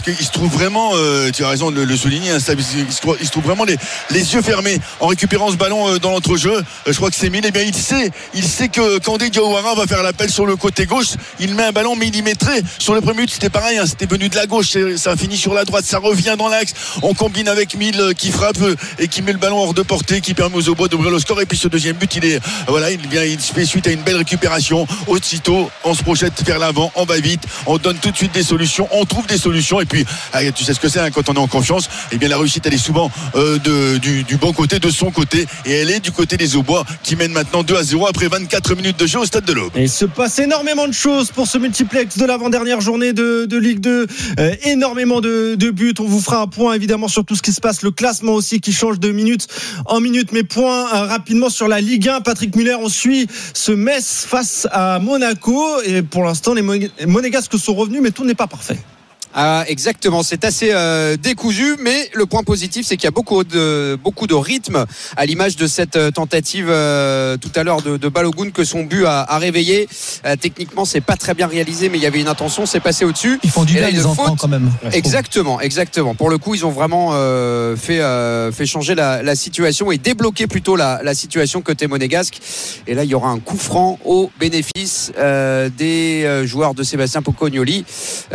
qu'il se trouve vraiment, tu as raison de le souligner, hein, il se trouve vraiment les yeux fermés en récupérant ce ballon dans l'entrejeu. Je crois que c'est Mille, il sait que Kandé Diawara va faire l'appel sur le côté gauche. Il met un ballon millimétré. Sur le premier but, c'était pareil, hein, c'était venu de la gauche, ça finit sur la droite, ça revient dans l'axe. On combine avec Mille qui frappe et qui met le ballon hors de portée, qui permet aux Aubois d'ouvrir le score. Et puis ce deuxième but, il fait suite à une belle récupération. Aussitôt, on se projette vers l'avant, on va vite, on donne tout de suite des solutions, on trouve des solutions. Et puis, tu sais ce que c'est, hein, quand on est en confiance, et bien la réussite, elle est souvent du bon côté, de son côté, et elle est du côté des Aubois qui mènent maintenant 2-0 après 24 minutes de jeu au Stade de l'Aube. Et il se passe énormément de choses pour ce multiplex de l'avant-dernière journée de Ligue 2. Énormément de buts. On vous fera un point évidemment sur tout ce qui se passe, le classement aussi qui change de minute en minute. Mais point rapidement sur la Ligue 1. Patrick Muller, on suit ce Metz face à Monaco, et pour l'instant les Monégasques sont revenus, mais tout n'est pas parfait. Exactement, c'est assez décousu, mais le point positif, c'est qu'il y a beaucoup de rythme, à l'image de cette tentative tout à l'heure de Balogun, que son but a réveillé. Techniquement, c'est pas très bien réalisé, mais il y avait une intention, c'est passé au-dessus. Ils font du bien, les enfants, quand même. Exactement. Pour le coup, ils ont vraiment fait changer la situation et débloquer plutôt la situation côté monégasque. Et là, il y aura un coup franc au bénéfice des joueurs de Sébastien Pocognoli.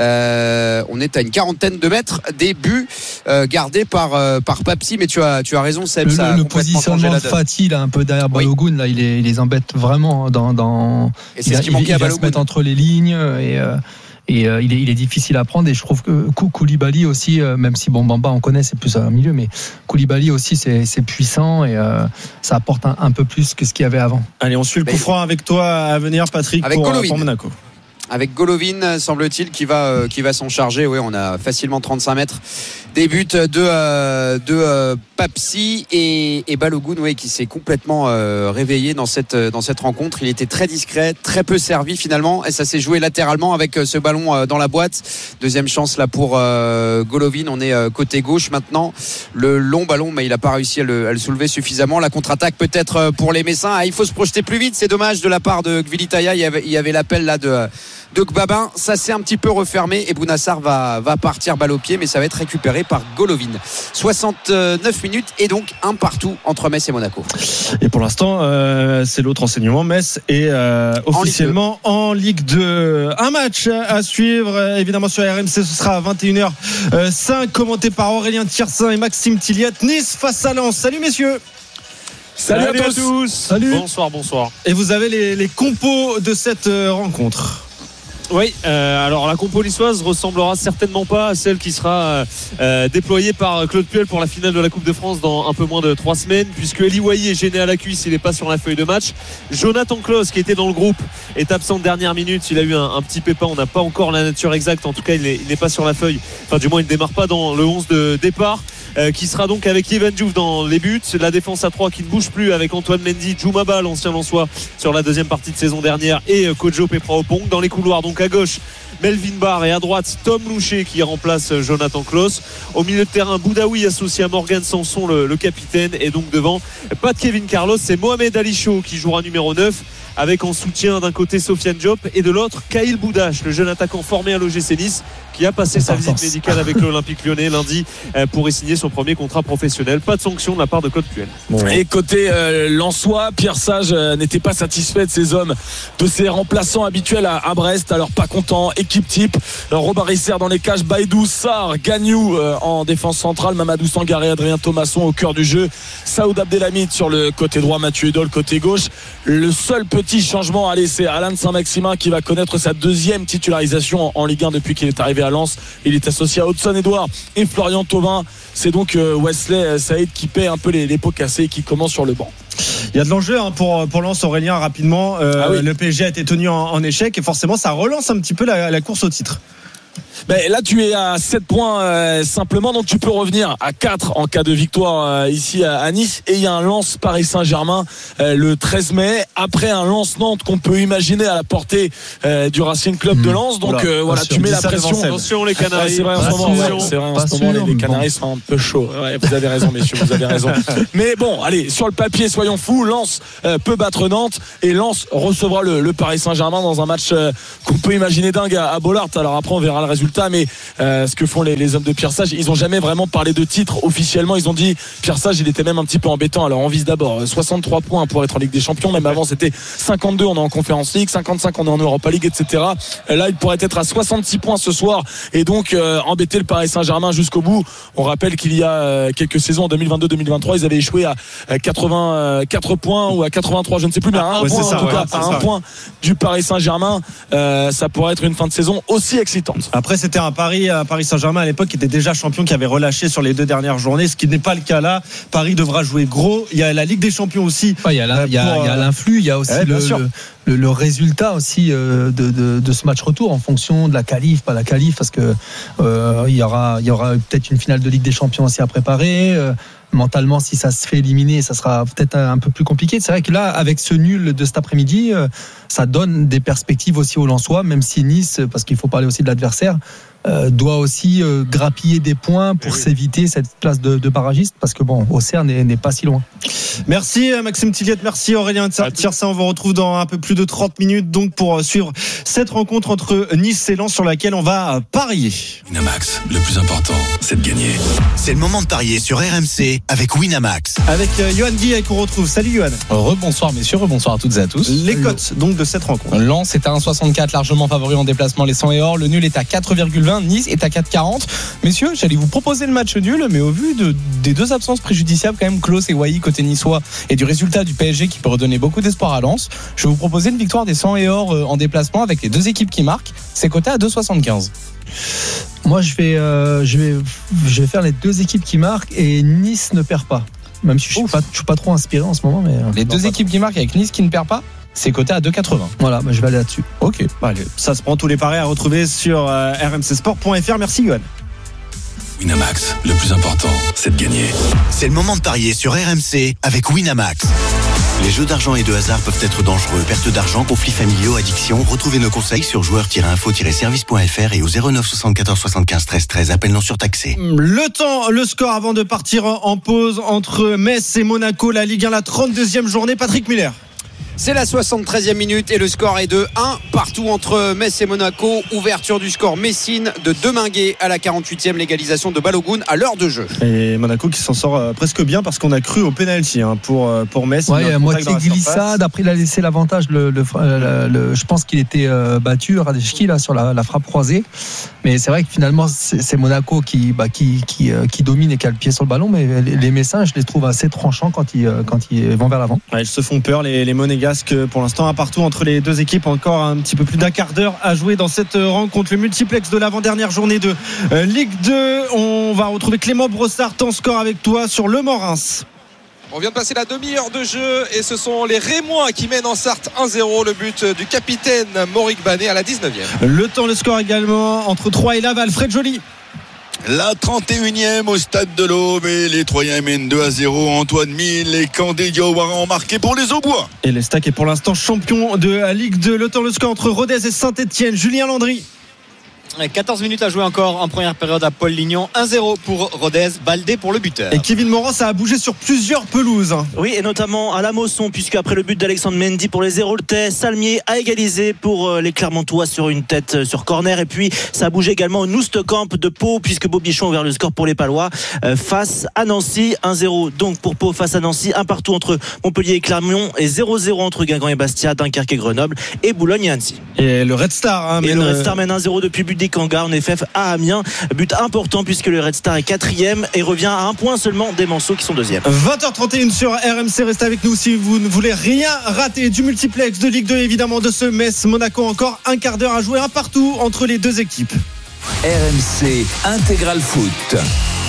On est à une quarantaine de mètres des buts gardés par Papsi, mais tu as raison, Seb. Le positionnement de Fatih là, un peu derrière Balogun, là, il les embête vraiment et c'est ce qui manquait à Balogun. Il va se mettre entre les lignes et il est difficile à prendre. Et je trouve que Koulibaly aussi, même si Bamba on connaît, c'est plus un milieu, mais Koulibaly aussi c'est puissant et ça apporte un peu plus que ce qu'il y avait avant. Allez, on suit le coup franc avec toi à venir, Patrick, pour Monaco. Avec Golovin, semble-t-il, qui va s'en charger. Oui, on a facilement 35 mètres. Des buts de Papsi et Balogun, oui, qui s'est complètement réveillé dans cette rencontre. Il était très discret, très peu servi finalement, et ça s'est joué latéralement avec ce ballon dans la boîte. Deuxième chance là pour Golovin. On est côté gauche maintenant. Le long ballon, mais il n'a pas réussi à le soulever suffisamment. La contre-attaque peut-être pour les Messins. Il faut se projeter plus vite. C'est dommage de la part de Gvilitaya. Il y avait l'appel là de Gbabin. Ça s'est un petit peu refermé et Bounassar va partir balle au pied, mais ça va être récupéré par Golovin. 69 minutes et donc un partout entre Metz et Monaco. Et pour l'instant, c'est l'autre enseignement. Metz est officiellement en Ligue 2. Un match à suivre évidemment sur RMC. Ce sera à 21h05, commenté par Aurélien Thiersin et Maxime Tilliat. Nice face à Lens. Salut messieurs. Salut à tous. Salut. Bonsoir. Et vous avez les compos de cette rencontre. Oui, alors la compo niçoise ressemblera certainement pas à celle qui sera déployée par Claude Puel pour la finale de la Coupe de France dans un peu moins de 3 semaines, puisque Eli Wahi est gêné à la cuisse, il n'est pas sur la feuille de match. Jonathan Klaus, qui était dans le groupe, est absent de dernière minute, il a eu un petit pépin, on n'a pas encore la nature exacte, en tout cas il n'est pas sur la feuille, enfin du moins il ne démarre pas dans le 11 de départ. Qui sera donc avec Yvan Diouf dans les buts, la défense à 3 qui ne bouge plus avec Antoine Mendy, Djoumaba, l'ancien Lensois sur la deuxième partie de saison dernière, et Kodjo Pepra-Opong dans les couloirs. Donc à gauche Melvin Barr et à droite Tom Loucher qui remplace Jonathan Klaus. Au milieu de terrain, Boudaoui associé à Morgan Sanson, le capitaine, et donc devant pas de Kevin Carlos, c'est Mohamed Ali Chaud qui jouera numéro 9, avec en soutien d'un côté Sofiane Diop et de l'autre Kyle Boudache, le jeune attaquant formé à l'OGC Nice, qui a passé sa visite médicale avec l'Olympique Lyonnais lundi pour y signer son premier contrat professionnel. Pas de sanction de la part de Claude Puel. Et côté Lensois, Pierre Sage n'était pas satisfait de ses hommes, de ses remplaçants habituels à Brest. Alors pas content, équipe type. Robin Risser dans les cages, Baïdou, Sarr, Gagnou en défense centrale, Mamadou Sangaré, Adrien Thomasson au cœur du jeu, Saoud Abdelhamid sur le côté droit, Mathieu Edol côté gauche. Le seul petit changement, allez, c'est Alain Saint-Maximin qui va connaître sa deuxième titularisation en Ligue 1 depuis qu'il est arrivé à Lens. Il est associé à Hudson Edouard et Florian Thauvin. C'est donc Wesley Saïd qui paie un peu les pots cassés et qui commence sur le banc. Il y a de l'enjeu pour Lens, Aurélien, rapidement. Le PSG a été tenu en échec et forcément ça relance un petit peu la course au titre. Ben, là tu es à 7 points simplement, donc tu peux revenir à 4 en cas de victoire ici à Nice. Et il y a un Lens Paris Saint-Germain le 13 mai, après un Lens Nantes qu'on peut imaginer à la portée du Racing Club de Lens. Donc voilà, tu mets la pression. Attention les Canaries. C'est vrai en ce moment, les Canaries sont un peu chauds. Ouais, vous avez raison messieurs, vous avez raison. Mais bon, allez, sur le papier, soyons fous, Lens peut battre Nantes et Lens recevra le Paris Saint-Germain dans un match qu'on peut imaginer dingue à Bollaert. Alors après on verra le résultat résultats, mais ce que font les hommes de Pierre Sage, ils ont jamais vraiment parlé de titre officiellement. Ils ont dit Pierre Sage, il était même un petit peu embêtant. Alors on vise d'abord 63 points pour être en Ligue des Champions, même avant c'était 52, on est en Conference League, 55 on est en Europa League, etc. Là il pourrait être à 66 points ce soir et donc embêter le Paris Saint-Germain jusqu'au bout. On rappelle qu'il y a quelques saisons, en 2022-2023, ils avaient échoué à 84 points ou à 83, je ne sais plus, mais à un point, en tout cas, à un point du Paris Saint-Germain. Ça pourrait être une fin de saison aussi excitante. Après, c'était un Paris Saint-Germain à l'époque qui était déjà champion, qui avait relâché sur les 2 dernières journées, ce qui n'est pas le cas là. Paris devra jouer gros. Il y a la Ligue des Champions aussi. Il y a l'influx, il y a aussi le résultat aussi de ce match retour en fonction de la qualif, pas la qualif, parce que il y aura peut-être une finale de Ligue des Champions aussi à préparer. Mentalement, si ça se fait éliminer, ça sera peut-être un peu plus compliqué. C'est vrai que là, avec ce nul de cet après-midi, ça donne des perspectives aussi aux Lensois, même si Nice, parce qu'il faut parler aussi de l'adversaire, doit aussi grappiller des points pour s'éviter cette place de barragiste, parce que bon, Auxerre n'est pas si loin. Merci Maxime Tilliette, merci Aurélien Tiersin. On vous retrouve dans un peu plus de 30 minutes donc pour suivre cette rencontre entre Nice et Lens sur laquelle on va parier. Winamax, le plus important, c'est de gagner. C'est le moment de parier sur RMC avec Winamax. Avec Johan Guillet qu'on retrouve. Salut Johan. Rebonsoir messieurs, rebonsoir à toutes et à tous. Les cotes donc de cette rencontre. Lens est à 1,64, largement favori en déplacement, les 100 et or. Le nul est à 4,20, Nice est à 4,40. Messieurs, j'allais vous proposer le match nul, mais au vu des 2 absences préjudiciables quand même, Klose et Wai côté niçois, et du résultat du PSG qui peut redonner beaucoup d'espoir à Lens, je vais vous proposer une victoire des 100 et or en déplacement avec les 2 équipes qui marquent. C'est coté à 2,75. Moi je vais faire les 2 équipes qui marquent et Nice ne perd pas. Même si je suis pas trop inspiré en ce moment, mais les 2 équipes qui marquent avec Nice qui ne perd pas, c'est coté à 2,80. Voilà, je vais aller là-dessus. Ok. Allez, ça se prend. Tous les paris à retrouver sur rmcsport.fr. Merci Yoann. Winamax, le plus important, c'est de gagner. C'est le moment de parier sur RMC avec Winamax. Les jeux d'argent et de hasard peuvent être dangereux. Perte d'argent, conflits familiaux, addiction. Retrouvez nos conseils sur joueurs-info-service.fr et au 09 74 75 13 13. Appel non surtaxé. Le score avant de partir en pause entre Metz et Monaco, la Ligue 1, la 32e journée. Patrick Muller. C'est la 73e minute et le score est de 1 partout entre Metz et Monaco. Ouverture du score Messine de Deminguet à la 48e, l'égalisation de Balogun à l'heure de jeu. Et Monaco qui s'en sort presque bien parce qu'on a cru au pénalty pour Metz. Ouais, il y a moitié glissade. Après, il a laissé l'avantage. Je pense qu'il était battu, Radechki, là, sur la frappe croisée. Mais c'est vrai que finalement, c'est Monaco qui domine et qui a le pied sur le ballon. Mais les Messins, je les trouve assez tranchants quand ils vont vers l'avant. Ouais, ils se font peur, les Monégasques, pour l'instant, un partout entre les 2 équipes. Encore un petit peu plus d'un quart d'heure à jouer dans cette rencontre. Le multiplex de l'avant-dernière journée de Ligue 2. On va retrouver Clément Brossard, ton score avec toi sur Le Mans-Reims. On vient de passer la demi-heure de jeu et ce sont les Rémois qui mènent en Sarthe 1-0. Le but du capitaine Mauric Banet à la 19e. Le score également entre Troyes et Laval. Fred Joly. La 31e au stade de l'Aube et les Troyens mènent 2-0. Antoine Mille et Candé Diawara ont marqué pour les Aubois. Et l'Estac est pour l'instant champion de la Ligue 2. Le score entre Rodez et Saint-Etienne. Julien Landry. 14 minutes à jouer encore en première période à Paul Lignon. 1-0 pour Rodez, Baldé pour le buteur. Et Kevin Morand, ça a bougé sur plusieurs pelouses. Oui, et notamment à la Mosson, puisque après le but d'Alexandre Mendy pour les Héraultais, Salmier a égalisé pour les Clermontois sur une tête sur corner. Et puis ça a bougé également au Noustecamp de Pau, puisque Bobichon a ouvert le score pour les Palois face à Nancy. 1-0 donc pour Pau face à Nancy. Un partout entre Montpellier et Clermont et 0-0 entre Guingamp et Bastia, Dunkerque et Grenoble et Boulogne et Annecy. Et le Red Star le Red Star mène 1-0 depuis but des Kangas en FF à Amiens. But important puisque le Red Star est 4e et revient à 1 point seulement des Manceaux qui sont 2e. 20h31 sur RMC. Restez avec nous si vous ne voulez rien rater du multiplex de Ligue 2, évidemment de ce Metz-Monaco. Encore un quart d'heure à jouer, un partout entre les 2 équipes. RMC Intégral Foot.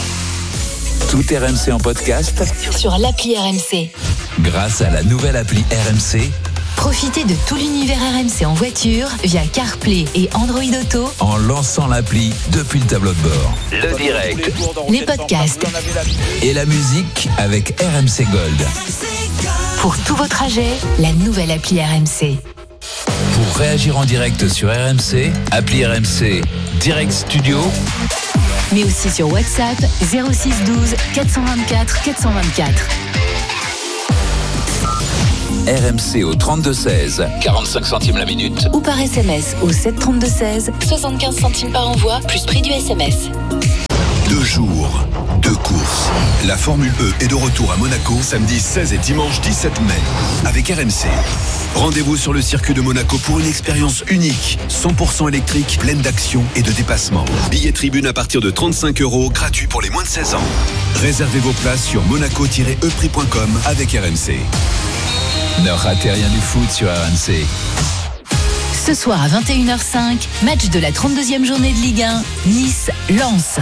Tout RMC en podcast sur l'appli RMC. Grâce à la nouvelle appli RMC. Profitez de tout l'univers RMC en voiture via CarPlay et Android Auto en lançant l'appli depuis le tableau de bord. Le direct, les podcasts et la musique avec RMC Gold. Pour tous vos trajets, la nouvelle appli RMC. Pour réagir en direct sur RMC, appli RMC Direct Studio. Mais aussi sur WhatsApp 06 12 424 424. RMC au 32-16, 45 centimes la minute. Ou par SMS au 732-16, 75 centimes par envoi, plus prix du SMS. 2 jours, 2 courses. La Formule E est de retour à Monaco samedi 16 et dimanche 17 mai avec RMC. Rendez-vous sur le circuit de Monaco pour une expérience unique, 100% électrique, pleine d'action et de dépassement. Billets tribune à partir de 35 €, gratuit pour les moins de 16 ans. Réservez vos places sur monaco-eprix.com avec RMC. Ne ratez rien du foot sur RMC. Ce soir à 21h05, match de la 32e journée de Ligue 1, Nice-Lens.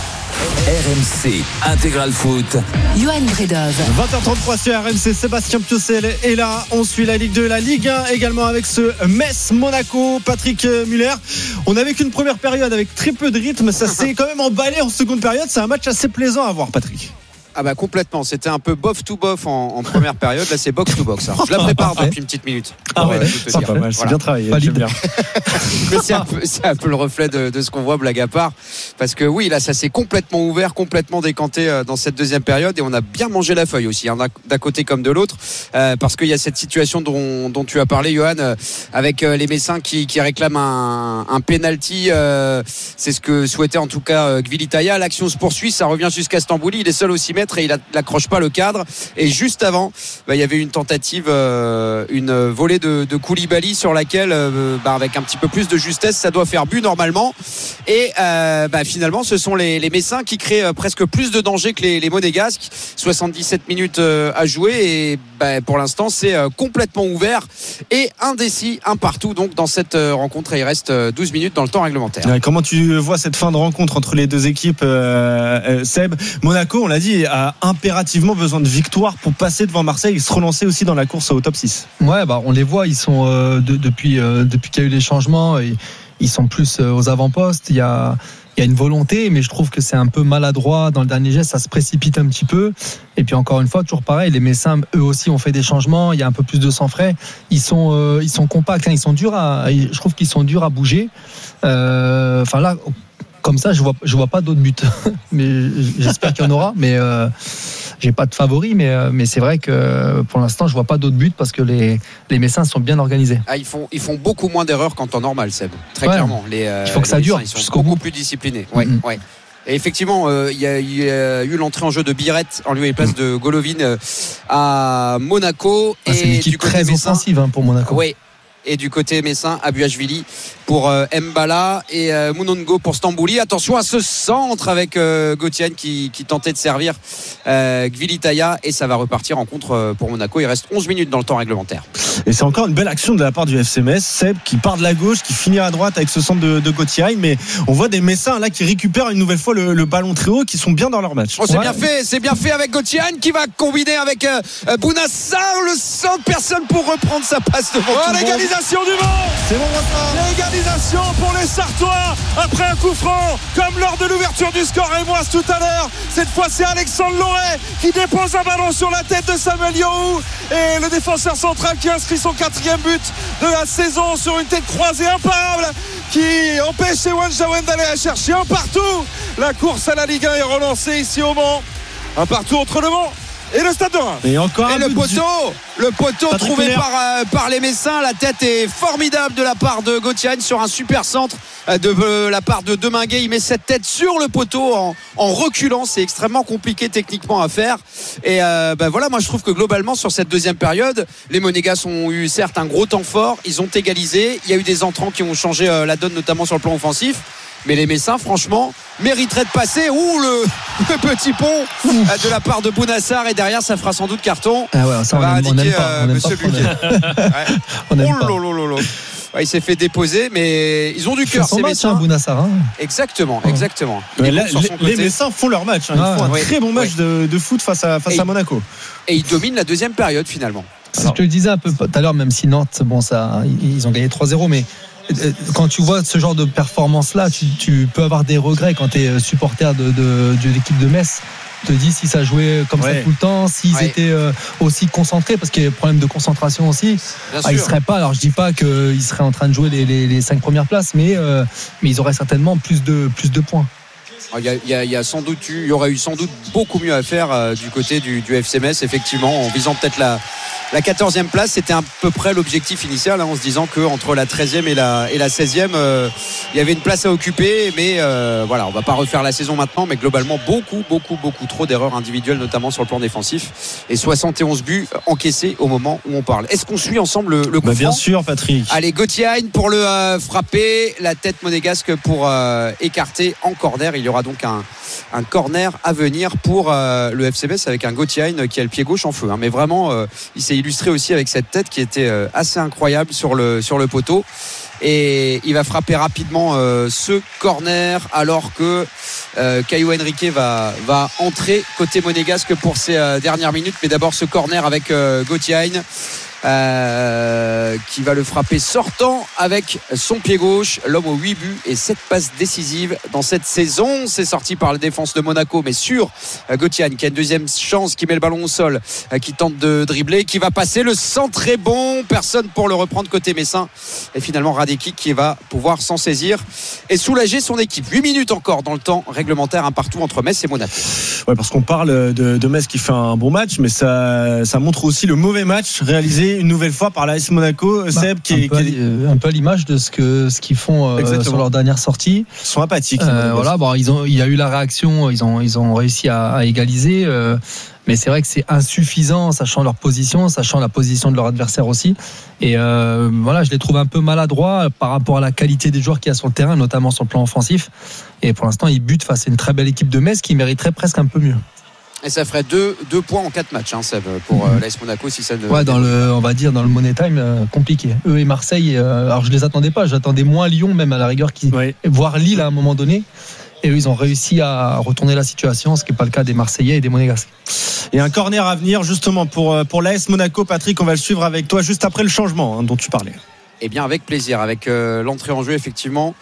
RMC Intégral Foot. Johan Bredov. 20h33 sur RMC, Sébastien Piocel est là. On suit la Ligue 2, la Ligue 1 également avec ce Metz-Monaco. Patrick Muller. On avait qu'une première période avec très peu de rythme. Ça s'est quand même emballé en seconde période. C'est un match assez plaisant à voir, Patrick. Ah bah complètement, c'était un peu bof to bof en première période, là c'est box to box. Hein. Je la prépare depuis une petite minute. Ah ouais, c'est pas mal, c'est bien travaillé. J'aime bien. Mais c'est un peu le reflet de ce qu'on voit, blague à part, parce que oui, là ça s'est complètement ouvert, complètement décanté dans cette deuxième période, et on a bien mangé la feuille aussi, hein, d'un côté comme de l'autre, parce qu'il y a cette situation dont tu as parlé, Johan, avec les Messins qui réclament un penalty. C'est ce que souhaitait en tout cas Gvilitaia. L'action se poursuit, ça revient jusqu'à Stambouli, il est seul au 6 mètres et il n'accroche pas le cadre, et juste avant il y avait une tentative, une volée de Koulibaly sur laquelle avec un petit peu plus de justesse ça doit faire but normalement, et finalement ce sont les Messins qui créent presque plus de danger que les Monégasques. 77 minutes à jouer, et pour l'instant c'est complètement ouvert et indécis, un partout donc dans cette rencontre, et il reste 12 minutes dans le temps réglementaire. Comment tu vois cette fin de rencontre entre les deux équipes, Seb? Monaco, on l'a dit, a impérativement besoin de victoire pour passer devant Marseille et se relancer aussi dans la course au top 6. Ouais, on les voit, ils sont depuis qu'il y a eu les changements, ils sont plus aux avant-postes. Il y a une volonté, mais je trouve que c'est un peu maladroit dans le dernier geste, ça se précipite un petit peu. Et puis encore une fois, toujours pareil, les Messins eux aussi ont fait des changements, il y a un peu plus de sang frais, ils sont compacts, hein, je trouve qu'ils sont durs à bouger. Là, comme ça, je vois pas d'autres buts. Mais j'espère qu'il y en aura. Mais j'ai pas de favori. Mais c'est vrai que pour l'instant, je vois pas d'autres buts parce que les Messins sont bien organisés. Ah, ils font beaucoup moins d'erreurs qu'en temps normal, Seb. Très clairement. Il faut que ça dure. Ils sont beaucoup plus disciplinés. Ouais. Et effectivement, il y a eu l'entrée en jeu de Biret en lieu et place de Golovin à Monaco. C'est une équipe très offensive pour Monaco. Oui. Et du côté messin, Abuashvili pour Mbala et Mounongo pour Stambouli. Attention à ce centre avec Gauthier qui tentait de servir Gvilitaia, et ça va repartir en contre pour Monaco. Il reste 11 minutes dans le temps réglementaire. Et c'est encore une belle action de la part du FC Metz, Seb, qui part de la gauche, qui finit à droite avec ce centre de Gauthier. Mais on voit des Messins là qui récupèrent une nouvelle fois le ballon très haut, qui sont bien dans leur match. C'est bien fait avec Gauthier qui va combiner avec Bounassar. Le centre, personne pour reprendre sa passe devant tout le monde. L'égalisation du Mans. C'est bon, l'égalisation pour les Sartois après un coup franc, comme lors de l'ouverture du score rémoise tout à l'heure. Cette fois, c'est Alexandre Loret qui dépose un ballon sur la tête de Samuel Yohou, et le défenseur central qui inscrit son 4e but de la saison sur une tête croisée imparable qui empêche Ewan Jawen d'aller la chercher. Un partout. La course à la Ligue 1 est relancée ici au Mans. Un partout entre le Mans et le Stade de Reims. Et le poteau trouvé par les Messins. La tête est formidable de la part de Gauthier sur un super centre de la part de Deminguet. Il met cette tête sur le poteau en reculant. C'est extrêmement compliqué techniquement à faire. Et moi je trouve que globalement sur cette deuxième période, les Monégas ont eu certes un gros temps fort. Ils ont égalisé. Il y a eu des entrants qui ont changé la donne, notamment sur le plan offensif. Mais les Messins, franchement, mériteraient de passer. Le petit pont de la part de Bounassar, et derrière, ça fera sans doute carton. Ça va indiquer Monsieur Buquet. Il s'est fait déposer, mais ils ont du cœur, ces Messins. Bounassar, hein. Exactement. Mais les Messins font leur match. Ils font un très bon match de foot face à Monaco. Et ils dominent la deuxième période finalement. Je te le disais un peu tout à l'heure, même si Nantes, ils ont gagné 3-0, mais quand tu vois ce genre de performance là, tu peux avoir des regrets quand tu es supporter de l'équipe de Metz. Te dis si ça jouait comme ça tout le temps, s'ils étaient aussi concentrés, parce qu'il y a des problèmes de concentration aussi, ils seraient pas. Alors je dis pas qu'ils seraient en train de jouer les 5 premières places, mais ils auraient certainement plus de points. Il y aurait eu sans doute beaucoup mieux à faire du côté du FC Metz, effectivement, en visant peut-être la 14e place. C'était à peu près l'objectif initial, en se disant qu'entre la 13e et la 16e, il y avait une place à occuper. Mais voilà, on va pas refaire la saison maintenant, mais globalement, beaucoup trop d'erreurs individuelles, notamment sur le plan défensif. Et 71 buts encaissés au moment où on parle. Est-ce qu'on suit ensemble le coup franc ? Bien sûr, Patrick. Allez, Gauthier Hein pour le frapper. La tête monégasque pour écarter en corner. Il y aura donc un corner à venir pour le FC Metz avec un Gauthier Hein qui a le pied gauche en feu. Mais vraiment, il s'est illustré aussi avec cette tête qui était assez incroyable sur le poteau. Et il va frapper rapidement ce corner alors que Caio Henrique va entrer côté monégasque pour ces dernières minutes. Mais d'abord ce corner avec Gauthier Hein. Qui va le frapper sortant avec son pied gauche. L'homme aux 8 buts et 7 passes décisives dans cette saison. C'est sorti par la défense de Monaco, mais sur Gauthier Hein qui a une deuxième chance, qui met le ballon au sol, qui tente de dribbler, qui va passer. Le centre est bon, personne pour le reprendre côté messin. Et finalement Radeki qui va pouvoir s'en saisir et soulager son équipe. 8 minutes encore dans le temps réglementaire, un partout entre Metz et Monaco. Ouais, parce qu'on parle de Metz qui fait un bon match, mais ça montre aussi le mauvais match réalisé une nouvelle fois par l'AS Monaco. Seb, un peu à l'image de ce qu'ils font sur leur dernière sortie. Ils sont apathiques. Voilà, il y a eu la réaction, ils ont réussi à égaliser. Mais c'est vrai que c'est insuffisant, sachant leur position, sachant la position de leur adversaire aussi. Et voilà, je les trouve un peu maladroits par rapport à la qualité des joueurs qu'il y a sur le terrain, notamment sur le plan offensif. Et pour l'instant, ils butent face à une très belle équipe de Metz qui mériterait presque un peu mieux. Et ça ferait 2 points en 4 matchs, Seb, pour l'AS Monaco si ça ne. Ouais, on va dire dans le Money Time, compliqué. Eux et Marseille, alors je les attendais pas, j'attendais moins Lyon même à la rigueur, voire Lille à un moment donné. Et eux, ils ont réussi à retourner la situation, ce qui n'est pas le cas des Marseillais et des Monégasques. Et un corner à venir justement pour l'AS Monaco. Patrick, on va le suivre avec toi juste après le changement dont tu parlais. Eh bien avec plaisir, avec l'entrée en jeu effectivement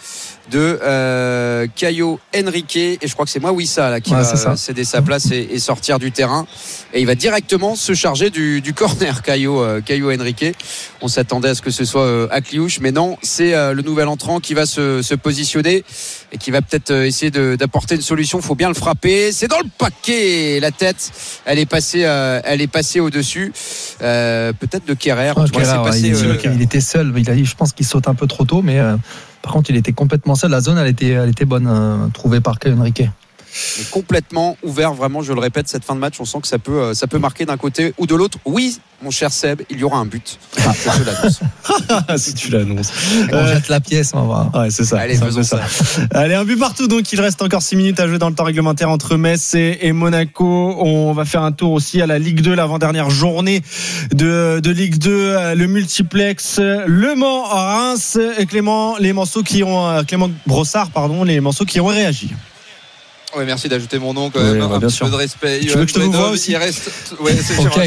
de Caio Henrique, et je crois que c'est Mawissa là qui va céder sa place et sortir du terrain, et il va directement se charger du corner. Caio Henrique, on s'attendait à ce que ce soit Akliouche, mais non, c'est le nouvel entrant qui va se positionner et qui va peut-être essayer d'apporter une solution. Faut bien le frapper, c'est dans le paquet, la tête elle est passée au-dessus peut-être de Kerrer. Il était seul, je pense qu'il saute un peu trop tôt, mais par contre il était complètement seul. La zone elle était bonne, trouvée par Caio Henrique. Mais complètement ouvert, vraiment, je le répète, cette fin de match, on sent que ça peut marquer d'un côté ou de l'autre. Oui, mon cher Seb, il y aura un but. Je te l'annonce. Si tu l'annonces. On jette la pièce, on va. Ouais, c'est ça. Allez, faisons ça. Allez, un but partout, donc il reste encore 6 minutes à jouer dans le temps réglementaire entre Metz et Monaco. On va faire un tour aussi à la Ligue 2, l'avant-dernière journée de Ligue 2, le multiplex Le Mans, Reims, et Clément Brossard, les morceaux qui ont réagi. Oui, merci d'ajouter mon nom quand même. Un petit peu de respect. Tu veux que je te vous vois aussi? Il reste, c'est okay,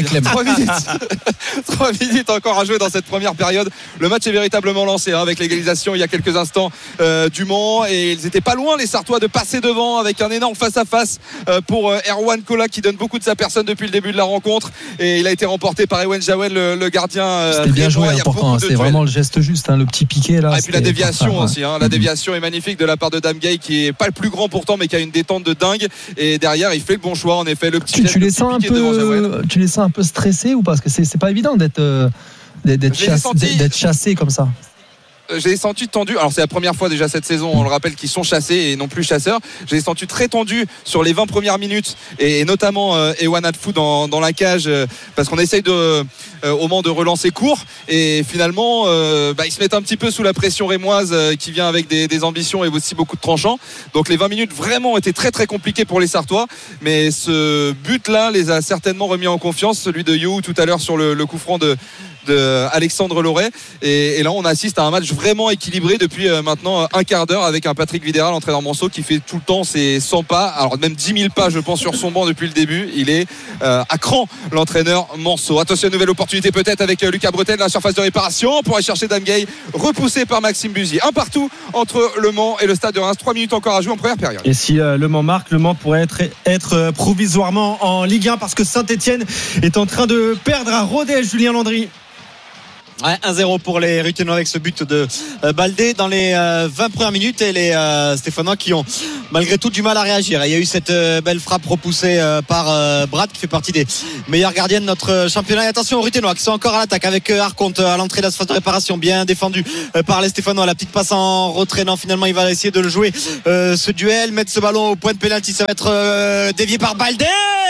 3 minutes encore à jouer dans cette première période. Le match est véritablement lancé avec l'égalisation il y a quelques instants du Mans, et ils étaient pas loin les Sartois de passer devant avec un énorme face-à-face pour Erwan Kola qui donne beaucoup de sa personne depuis le début de la rencontre, et il a été remporté par Ewen Jawel, le gardien. C'était bien joué, important. C'est vraiment le geste juste, le petit piqué là. Et puis la déviation aussi. La déviation est magnifique de la part de Damgay, qui est pas le plus grand pourtant, mais qui a une détente de dingue, et derrière il fait le bon choix en effet. Le petit tu les sens un peu stressés ou pas, parce que c'est pas évident d'être chassé comme ça. J'ai senti tendu. Alors c'est la première fois déjà cette saison, on le rappelle, qu'ils sont chassés et non plus chasseurs. J'ai senti très tendu sur les 20 premières minutes, et notamment Ewan Adfou dans la cage, parce qu'on essaye au Mans de relancer court, et finalement ils se mettent un petit peu sous la pression rémoise qui vient avec des ambitions et aussi beaucoup de tranchants. Donc les 20 minutes vraiment ont été très très compliquées pour les Sartois, mais ce but là les a certainement remis en confiance, celui de You tout à l'heure sur le coup franc de Alexandre Loret, et là on assiste à un match vraiment équilibré depuis maintenant un quart d'heure, avec un Patrick Videra, l'entraîneur Manceau, qui fait tout le temps ses 100 pas, alors même 10 000 pas je pense sur son banc depuis le début. Il est à cran, l'entraîneur Manceau. Attention, nouvelle opportunité peut-être avec Lucas Bretel dans la surface de réparation pour aller chercher Damgay, repoussé par Maxime Buzy. Un partout entre Le Mans et le Stade de Reims. 3 minutes encore à jouer en première période. Et si Le Mans marque, Le Mans pourrait être provisoirement en Ligue 1, parce que Saint-Etienne est en train de perdre à Rodez. Julien Landry. Ouais, 1-0 pour les Ruténois avec ce but de Baldé dans les 20 premières minutes, et les Stéphanois qui ont malgré tout du mal à réagir. Il y a eu cette belle frappe repoussée par Brad, qui fait partie des meilleurs gardiens de notre championnat. Et attention aux Ruténois qui sont encore à l'attaque avec Arconte à l'entrée de la surface de réparation, bien défendu par les Stéphanois. La petite passe en retrait, non, finalement il va essayer de le jouer, ce duel, mettre ce ballon au point de pénalty. Ça va être dévié par Baldé,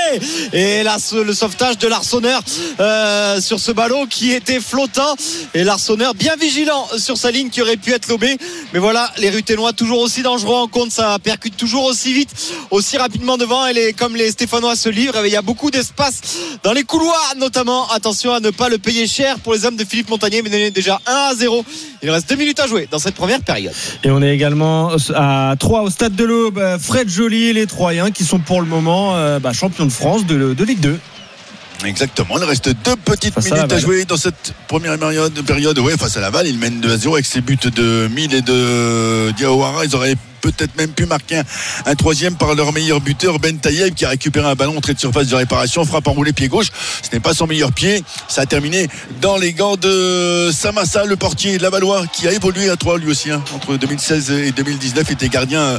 et là le sauvetage de l'Arseneur sur ce ballon qui était flottant, et l'Arseneur bien vigilant sur sa ligne qui aurait pu être lobé. Mais voilà, les Ruténois toujours aussi dangereux en compte, ça percute toujours aussi vite, aussi rapidement devant, et comme les Stéphanois se livrent, il y a beaucoup d'espace dans les couloirs notamment. Attention à ne pas le payer cher pour les hommes de Philippe Montagnier, mais on est déjà 1-0. Il reste 2 minutes à jouer dans cette première période. Et on est également à 3 au Stade de l'Aube. Fred Joly, les Troyens qui sont pour le moment champions de France de Ligue 2. Exactement, il reste 2 petites minutes à jouer dans cette première période. Ouais, face à Laval, ils mènent 2-0 avec ses buts de Mille et de Diawara. Ils auraient peut-être même pu marquer un troisième par leur meilleur buteur Ben Taïeb, qui a récupéré un ballon entrée de surface de réparation, frappe enroulée pied gauche. Ce n'est pas son meilleur pied. Ça a terminé dans les gants de Samassa, le portier lavallois, qui a évolué à 3 lui aussi, entre 2016 et 2019. Il était gardien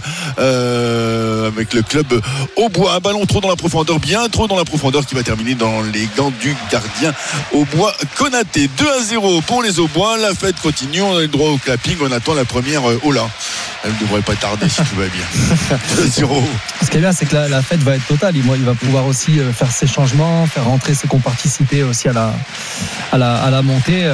avec le club Aubois. Un ballon trop dans la profondeur, bien trop dans la profondeur, qui va terminer dans les gants du gardien Aubois Konaté. 2-0 pour les Aubois. La fête continue, on a le droit au clapping, on attend la première Ola. Elle ne devrait pas tarder si tout va bien. 2-0. Ce qui est bien, c'est que la fête va être totale. Il va pouvoir aussi faire ses changements, faire rentrer ceux qui ont participé aussi à la montée.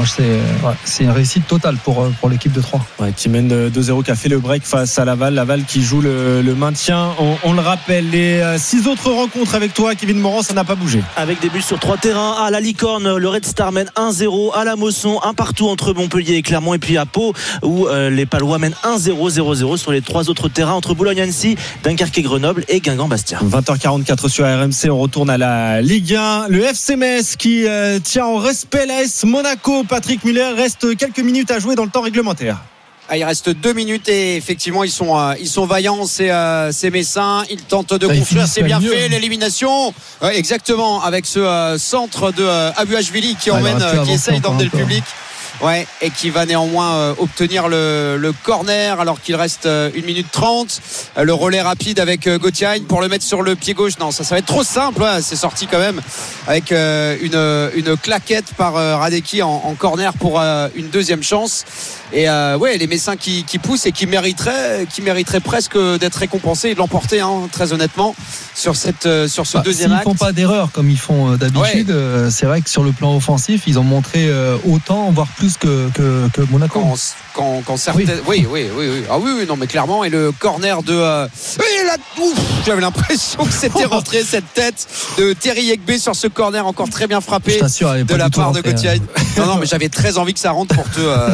C'est une réussite totale pour l'équipe de Troyes. Ouais, qui mène 2-0, qui a fait le break face à Laval. Laval qui joue le maintien. On le rappelle, les 6 autres rencontres avec toi, Kevin Morand, ça n'a pas bougé. Avec des buts sur 3 terrains. À la Licorne, le Red Star mène 1-0. À la Mosson, un partout entre Montpellier et Clermont. Et puis à Pau, où les Palois mènent 1-0. 0-0 sur les 3 autres terrains entre Boulogne-Annecy, Dunkerque et Grenoble et Guingamp-Bastia. 20h44 sur RMC, on retourne à la Ligue 1. Le FC Metz qui tient en respect l'AS Monaco. Patrick Muller, reste quelques minutes à jouer dans le temps réglementaire. Il reste 2 minutes et effectivement ils sont vaillants, ces Messins. Ils tentent de construire, c'est bien fait, l'élimination. Exactement, avec ce centre de Abuashvili qui emmène, qui essaye d'emmener le public. Ouais, et qui va néanmoins obtenir le corner alors qu'il reste 1 minute 30. Le relais rapide avec Gauthier pour le mettre sur le pied gauche. Non, ça va être trop simple. C'est sorti quand même avec une claquette par Radecki en corner pour une deuxième chance. Et les Messins qui poussent et qui mériteraient presque d'être récompensés et de l'emporter, très honnêtement, sur ce deuxième acte. S'ils font pas d'erreur comme ils font d'habitude, c'est vrai que sur le plan offensif, ils ont montré autant, voire plus que Monaco. Quand certaines... Oui. Ah oui, non, mais clairement. Et le corner de... j'avais l'impression que c'était rentré cette tête de Terry Yekbe sur ce corner encore très bien frappé de la part de Gauthier. Non, mais j'avais très envie que ça rentre pour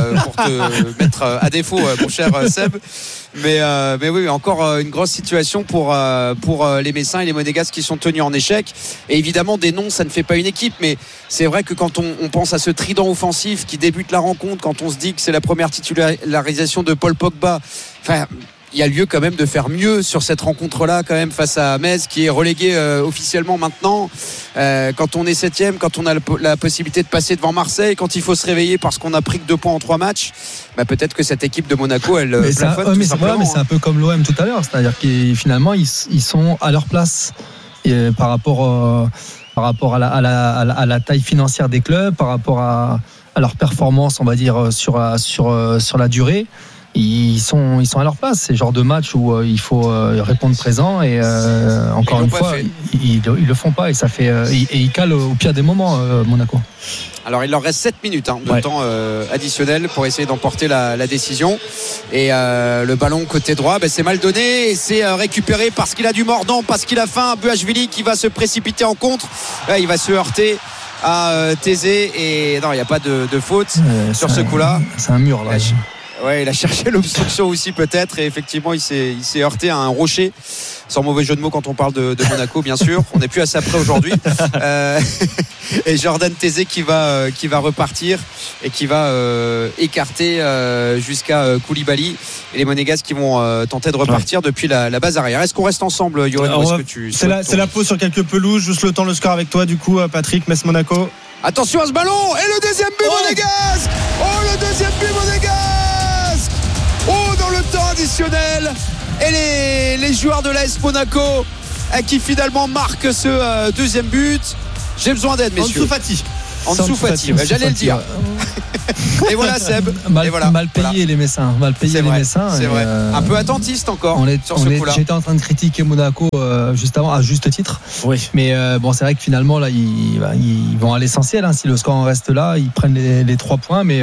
te mettre à défaut, mon cher Seb. Mais oui, encore une grosse situation pour les Messins et les Monégasques qui sont tenus en échec. Et évidemment, des noms, ça ne fait pas une équipe. Mais c'est vrai que quand on pense à ce trident offensif qui débute la rencontre, quand on se dit que c'est la première titularisation de Paul Pogba, il y a lieu quand même de faire mieux sur cette rencontre-là quand même face à Metz qui est relégué officiellement maintenant. Quand on est 7e, quand on a la possibilité de passer devant Marseille, quand il faut se réveiller parce qu'on a pris que 2 points en 3 matchs, peut-être que cette équipe de Monaco elle plafonne tout simplement. Mais c'est un peu comme l'OM tout à l'heure, c'est-à-dire qu'ils finalement ils sont à leur place par rapport à la taille financière des clubs, par rapport à leur performance, on va dire sur la durée. Ils sont à leur place. C'est le genre de match où il faut répondre présent et encore une fois ils le font pas et ça fait et ils calent au pire des moments Monaco. Alors il leur reste 7 minutes de temps additionnel pour essayer d'emporter la décision. Et le ballon côté droit, c'est mal donné et c'est récupéré parce qu'il a du mordant, parce qu'il a faim. Buashvili qui va se précipiter en contre. Il va se heurter à Thésée et non, il n'y a pas de faute sur ce coup-là. C'est un mur là. Ouais, il a cherché l'obstruction aussi peut-être et effectivement il s'est heurté à un rocher, sans mauvais jeu de mots quand on parle de Monaco bien sûr. On n'est plus assez près aujourd'hui. Et Jordan Thésée qui va repartir et qui va écarter jusqu'à Koulibaly et les Monégasques qui vont tenter de repartir depuis la base arrière. Est-ce qu'on reste ensemble, Yoann? C'est la pause sur quelques pelouses, juste le temps, le score avec toi du coup, Patrick. Metz-Monaco. Attention à ce ballon. Et le deuxième but monégasque. Le deuxième but monégasque. Dans le temps additionnel. Et les joueurs de l'AS Monaco qui finalement marquent ce deuxième but. J'ai besoin d'aide, messieurs. Ansu Fati, j'allais le dire. Et voilà, Seb. Mal payé les Messins. C'est vrai. Un peu attentiste encore sur ce coup-là. J'étais en train de critiquer Monaco juste avant, à juste titre. Oui. Mais c'est vrai que finalement, là, ils vont à l'essentiel. Hein. Si le score en reste là, ils prennent les 3 points. Mais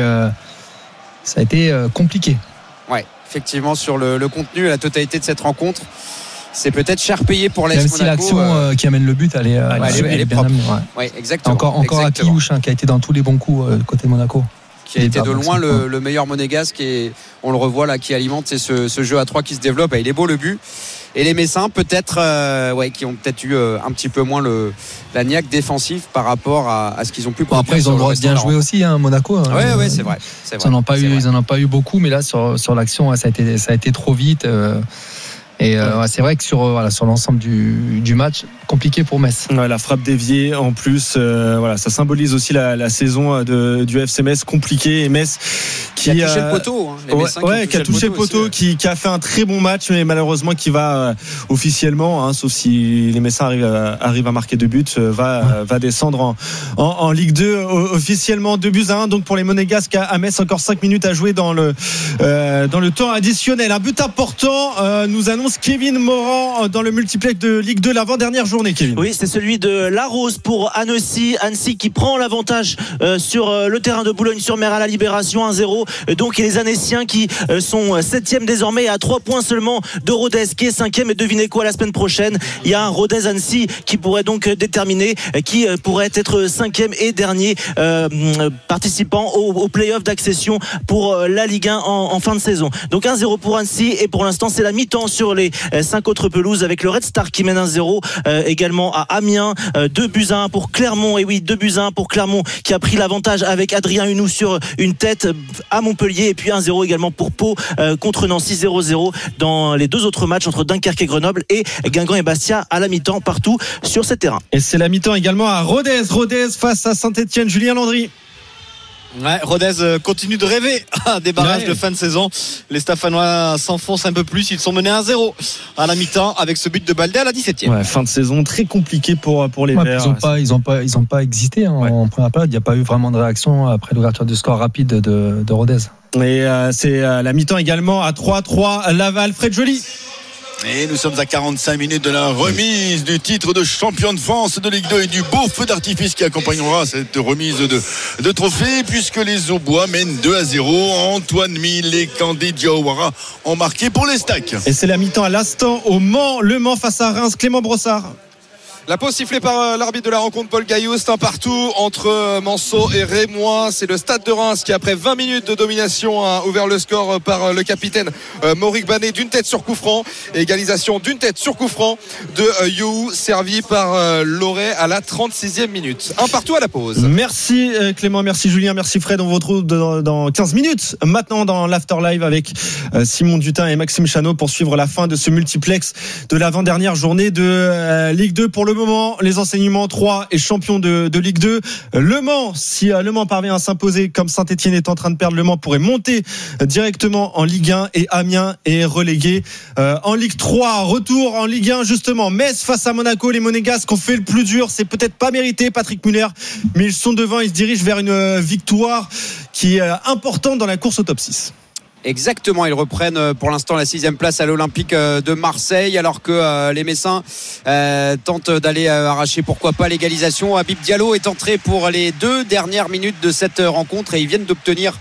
ça a été compliqué. Ouais, effectivement, sur le contenu, la totalité de cette rencontre. C'est peut-être cher payé pour l'AS Monaco. Même si l'action qui amène le but, elle est bien amenée. Ouais, exactement. Encore Akiouche qui a été dans tous les bons coups côté Monaco. Qui a été de loin le meilleur monégasque et on le revoit là qui alimente ce jeu à 3 qui se développe. Il est beau le but. Et les Messins peut-être qui ont peut-être eu un petit peu moins la niaque défensive par rapport à ce qu'ils ont pu produire. Après ils ont le droit de bien jouer aussi Monaco. Ouais, c'est vrai. Ils n'en ont pas eu beaucoup, mais là sur l'action ça a été trop vite. Et c'est vrai que sur l'ensemble du match, compliqué pour Metz. Ouais, la frappe déviée en plus, ça symbolise aussi la saison du FC Metz compliquée. Et Metz qui a touché le poteau. Qui a touché le poteau, qui a fait un très bon match, mais malheureusement qui va officiellement, sauf si les Messins arrivent à marquer 2 buts, va descendre en Ligue 2 officiellement 2-1. Donc pour les Monégasques à Metz, encore 5 minutes à jouer dans le temps additionnel. Un but important nous annonce Kevin Morand dans le multiplex de Ligue 2 l'avant-dernière journée, Kevin. Oui, c'est celui de Larose pour Annecy qui prend l'avantage sur le terrain de Boulogne-sur-Mer à la Libération 1-0. Donc les Annéciens qui sont 7e désormais à 3 points seulement de Rodez qui est 5e. Et devinez quoi, la semaine prochaine il y a un Rodez-Annecy qui pourrait donc déterminer qui pourrait être 5e et dernier participant au play-off d'accession pour la Ligue 1 en fin de saison. Donc 1-0 pour Annecy et pour l'instant c'est la mi-temps sur les 5 autres pelouses avec le Red Star qui mène 1-0 également à Amiens, 2-1 pour Clermont. Et oui, 2-1 pour Clermont qui a pris l'avantage avec Adrien Hunou sur une tête à Montpellier. Et puis 1-0 également pour Pau contre Nancy, 0-0 dans les 2 autres matchs entre Dunkerque et Grenoble, et Guingamp et Bastia à la mi-temps partout sur ces terrains. Et c'est la mi-temps également à Rodez face à Saint-Etienne. Julien Landry. Ouais, Rodez continue de rêver des barrages de fin de saison. Les Stéphanois s'enfoncent un peu plus. Ils sont menés 1-0 à la mi-temps avec ce but de Baldé à la 17e. Ouais, fin de saison très compliquée pour les Verts. Ils ont pas existé en première période. Il n'y a pas eu vraiment de réaction après l'ouverture du score rapide de Rodez. Et c'est la mi-temps également à 3-3 Laval. Fred Joly. Et nous sommes à 45 minutes de la remise du titre de champion de France de Ligue 2 et du beau feu d'artifice qui accompagnera cette remise de trophée, puisque les Aubois mènent 2-0. Antoine Mille et Candé Diawara ont marqué pour les Stacks. Et c'est la mi-temps à l'instant au Mans. Le Mans face à Reims. Clément Brossard. La pause sifflée par l'arbitre de la rencontre, Paul Gaillot. C'est un partout entre Manceau et Rémois. C'est le Stade de Reims qui, après 20 minutes de domination, a ouvert le score par le capitaine Mauric Banet d'une tête sur coup franc. Égalisation d'une tête sur coup franc de You, servi par Loret à la 36e minute. Un partout à la pause. Merci Clément, merci Julien, merci Fred. On vous retrouve dans 15 minutes maintenant dans l'After Live avec Simon Dutin et Maxime Chanot pour suivre la fin de ce multiplex de l'avant-dernière journée de Ligue 2. Pour le moment, les enseignements 3 et champion de Ligue 2. Le Mans, si Le Mans parvient à s'imposer comme Saint-Etienne est en train de perdre, Le Mans pourrait monter directement en Ligue 1 et Amiens est relégué en Ligue 3. Retour en Ligue 1 justement. Metz face à Monaco. Les Monégasques ont fait le plus dur. C'est peut-être pas mérité, Patrick Muller, mais ils sont devant. Ils se dirigent vers une victoire qui est importante dans la course au top 6. Exactement, ils reprennent pour l'instant la 6e place à l'Olympique de Marseille, alors que les Messins tentent d'aller arracher pourquoi pas l'égalisation. Habib Diallo est entré pour les 2 dernières minutes de cette rencontre et ils viennent d'obtenir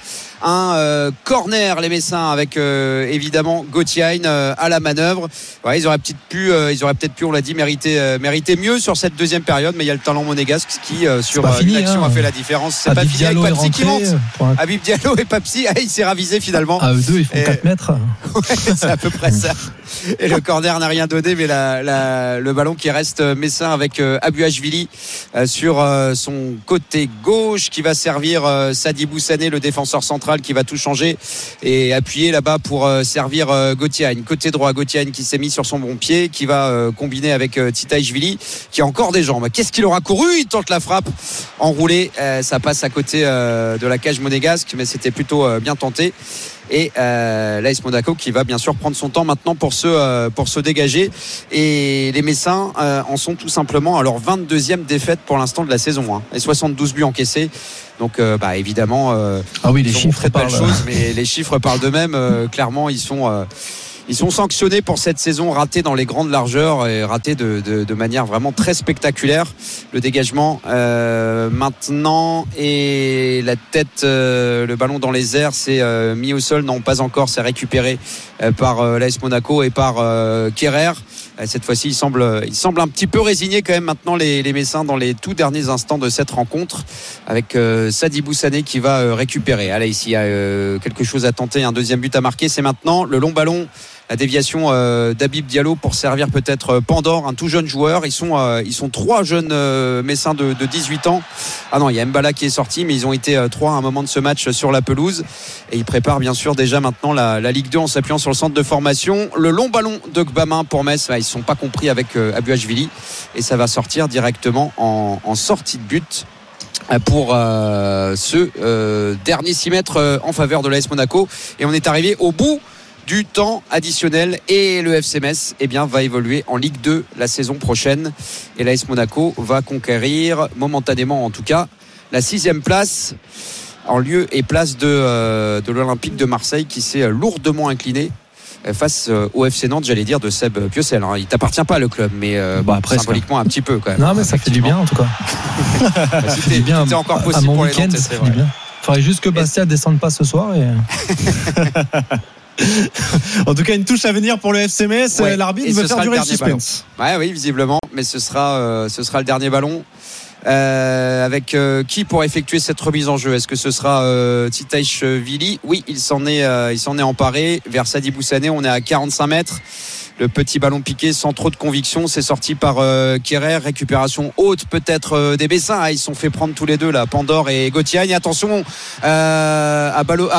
un corner, les Messins, avec évidemment Gauthier à la manœuvre. Ouais, ils auraient peut-être pu, on l'a dit, mériter mieux sur cette deuxième période, mais il y a le talent monégasque qui sur une action a fait la différence. C'est pas fini avec Papsi qui monte. Habib Diallo et Papsi, il s'est ravisé finalement. À eux deux, ils font 4 mètres. Ouais, c'est à peu près ça. Et le corner n'a rien donné, mais le ballon qui reste Messin avec Abouachvili sur son côté gauche, qui va servir Sadi Boussané, le défenseur central central qui va tout changer et appuyer là-bas pour servir Gauthiagne. Côté droit, Gauthiagne qui s'est mis sur son bon pied, qui va combiner avec Titaishvili qui a encore des jambes. Qu'est-ce qu'il aura couru? Il tente la frappe enroulée, ça passe à côté de la cage monégasque, mais c'était plutôt bien tenté. Et l'AS Monaco qui va bien sûr prendre son temps maintenant pour se dégager, et les Messins en sont tout simplement à leur 22e défaite pour l'instant de la saison, hein, et 72 buts encaissés. Donc évidemment oui, les chiffres parlent choses, mais les chiffres parlent d'eux-mêmes. Clairement ils sont sanctionnés pour cette saison ratée dans les grandes largeurs et ratée de manière vraiment très spectaculaire. Le dégagement maintenant, et la tête, le ballon dans les airs, c'est mis au sol, non pas encore, c'est récupéré par l'AS Monaco et par Kerrer. Cette fois-ci il semble un petit peu résigné quand même maintenant les Messins dans les tout derniers instants de cette rencontre, avec Sadibou Sané qui va récupérer. Allez, ici il y a quelque chose à tenter, un deuxième but à marquer, c'est maintenant le long ballon, la déviation d'Habib Diallo pour servir peut-être Pandore, un tout jeune joueur. Ils sont trois jeunes Messins de 18 ans. Ah non, il y a Mbala qui est sorti, mais ils ont été trois à un moment de ce match sur la pelouse, et ils préparent bien sûr déjà maintenant la Ligue 2 en s'appuyant sur le centre de formation. Le long ballon de Gbamin pour Metz, ils ne sont pas compris avec Abuashvili, et ça va sortir directement en sortie de but pour ce dernier 6 mètres en faveur de l'AS Monaco. Et on est arrivé au bout du temps additionnel, et le FC Metz va évoluer en Ligue 2 la saison prochaine, et l'AS Monaco va conquérir momentanément en tout cas la 6e place en lieu et place de l'Olympique de Marseille, qui s'est lourdement incliné face au FC Nantes, j'allais dire, de Seb Piocel. Il t'appartient pas le club, mais symboliquement un petit peu quand même. Non, mais ça fait du bien en tout cas. C'était bien encore possible pour les Nantais, c'est vrai. Il faudrait juste que Bastia descende pas ce soir. En tout cas, une touche à venir pour le FC Metz. L'arbitre veut faire durer le suspense. Oui, visiblement, mais ce sera le dernier ballon. Avec qui pour effectuer cette remise en jeu? Est-ce que ce sera Titaishvili? Oui, il s'en est emparé vers Sadibou Sané. On est à 45 mètres. Le petit ballon piqué sans trop de conviction, c'est sorti par Kerrer. Récupération haute peut-être des Messins. Ils se sont fait prendre tous les deux là, Pandore et Gauthiagne. Attention la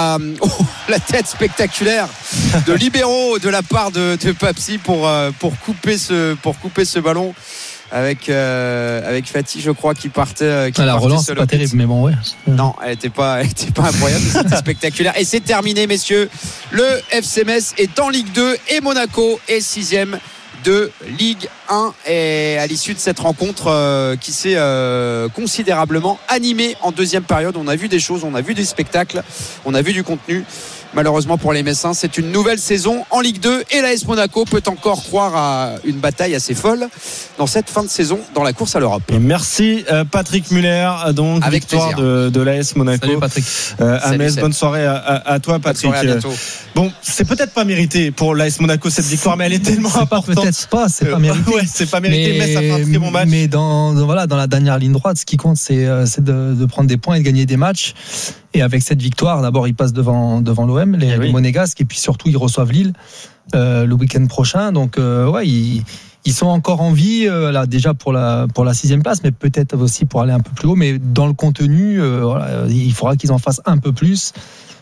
tête spectaculaire de libéraux de la part de Papsi pour couper ce ballon. Avec Fatih, je crois, qui partait. La relance, c'est pas terrible, mais bon, ouais. Non, elle était pas incroyable, c'était spectaculaire. Et c'est terminé, messieurs. Le FC Metz est en Ligue 2 et Monaco est 6e de Ligue 1. Et à l'issue de cette rencontre qui s'est considérablement animée en deuxième période, on a vu des choses, on a vu des spectacles, on a vu du contenu. Malheureusement pour les Messins, c'est une nouvelle saison en Ligue 2, et l'AS Monaco peut encore croire à une bataille assez folle dans cette fin de saison dans la course à l'Europe. Et merci Patrick Muller, donc avec victoire de l'AS Monaco. Salut Patrick. À Metz, bonne soirée à toi Patrick. Bonne soirée, à bientôt. Bon, c'est peut-être pas mérité pour l'AS Monaco cette victoire, mais elle est tellement importante. Peut-être pas, c'est pas mérité. Ouais, c'est pas mérité, mais ça fait un très bon match. Mais dans la dernière ligne droite, ce qui compte, c'est de prendre des points et de gagner des matchs. Et avec cette victoire, d'abord ils passent devant l'OM, les Monégasques, et puis surtout ils reçoivent Lille le week-end prochain. Donc ils sont encore en vie là, déjà pour la 6e place, mais peut-être aussi pour aller un peu plus haut. Mais dans le contenu, il faudra qu'ils en fassent un peu plus.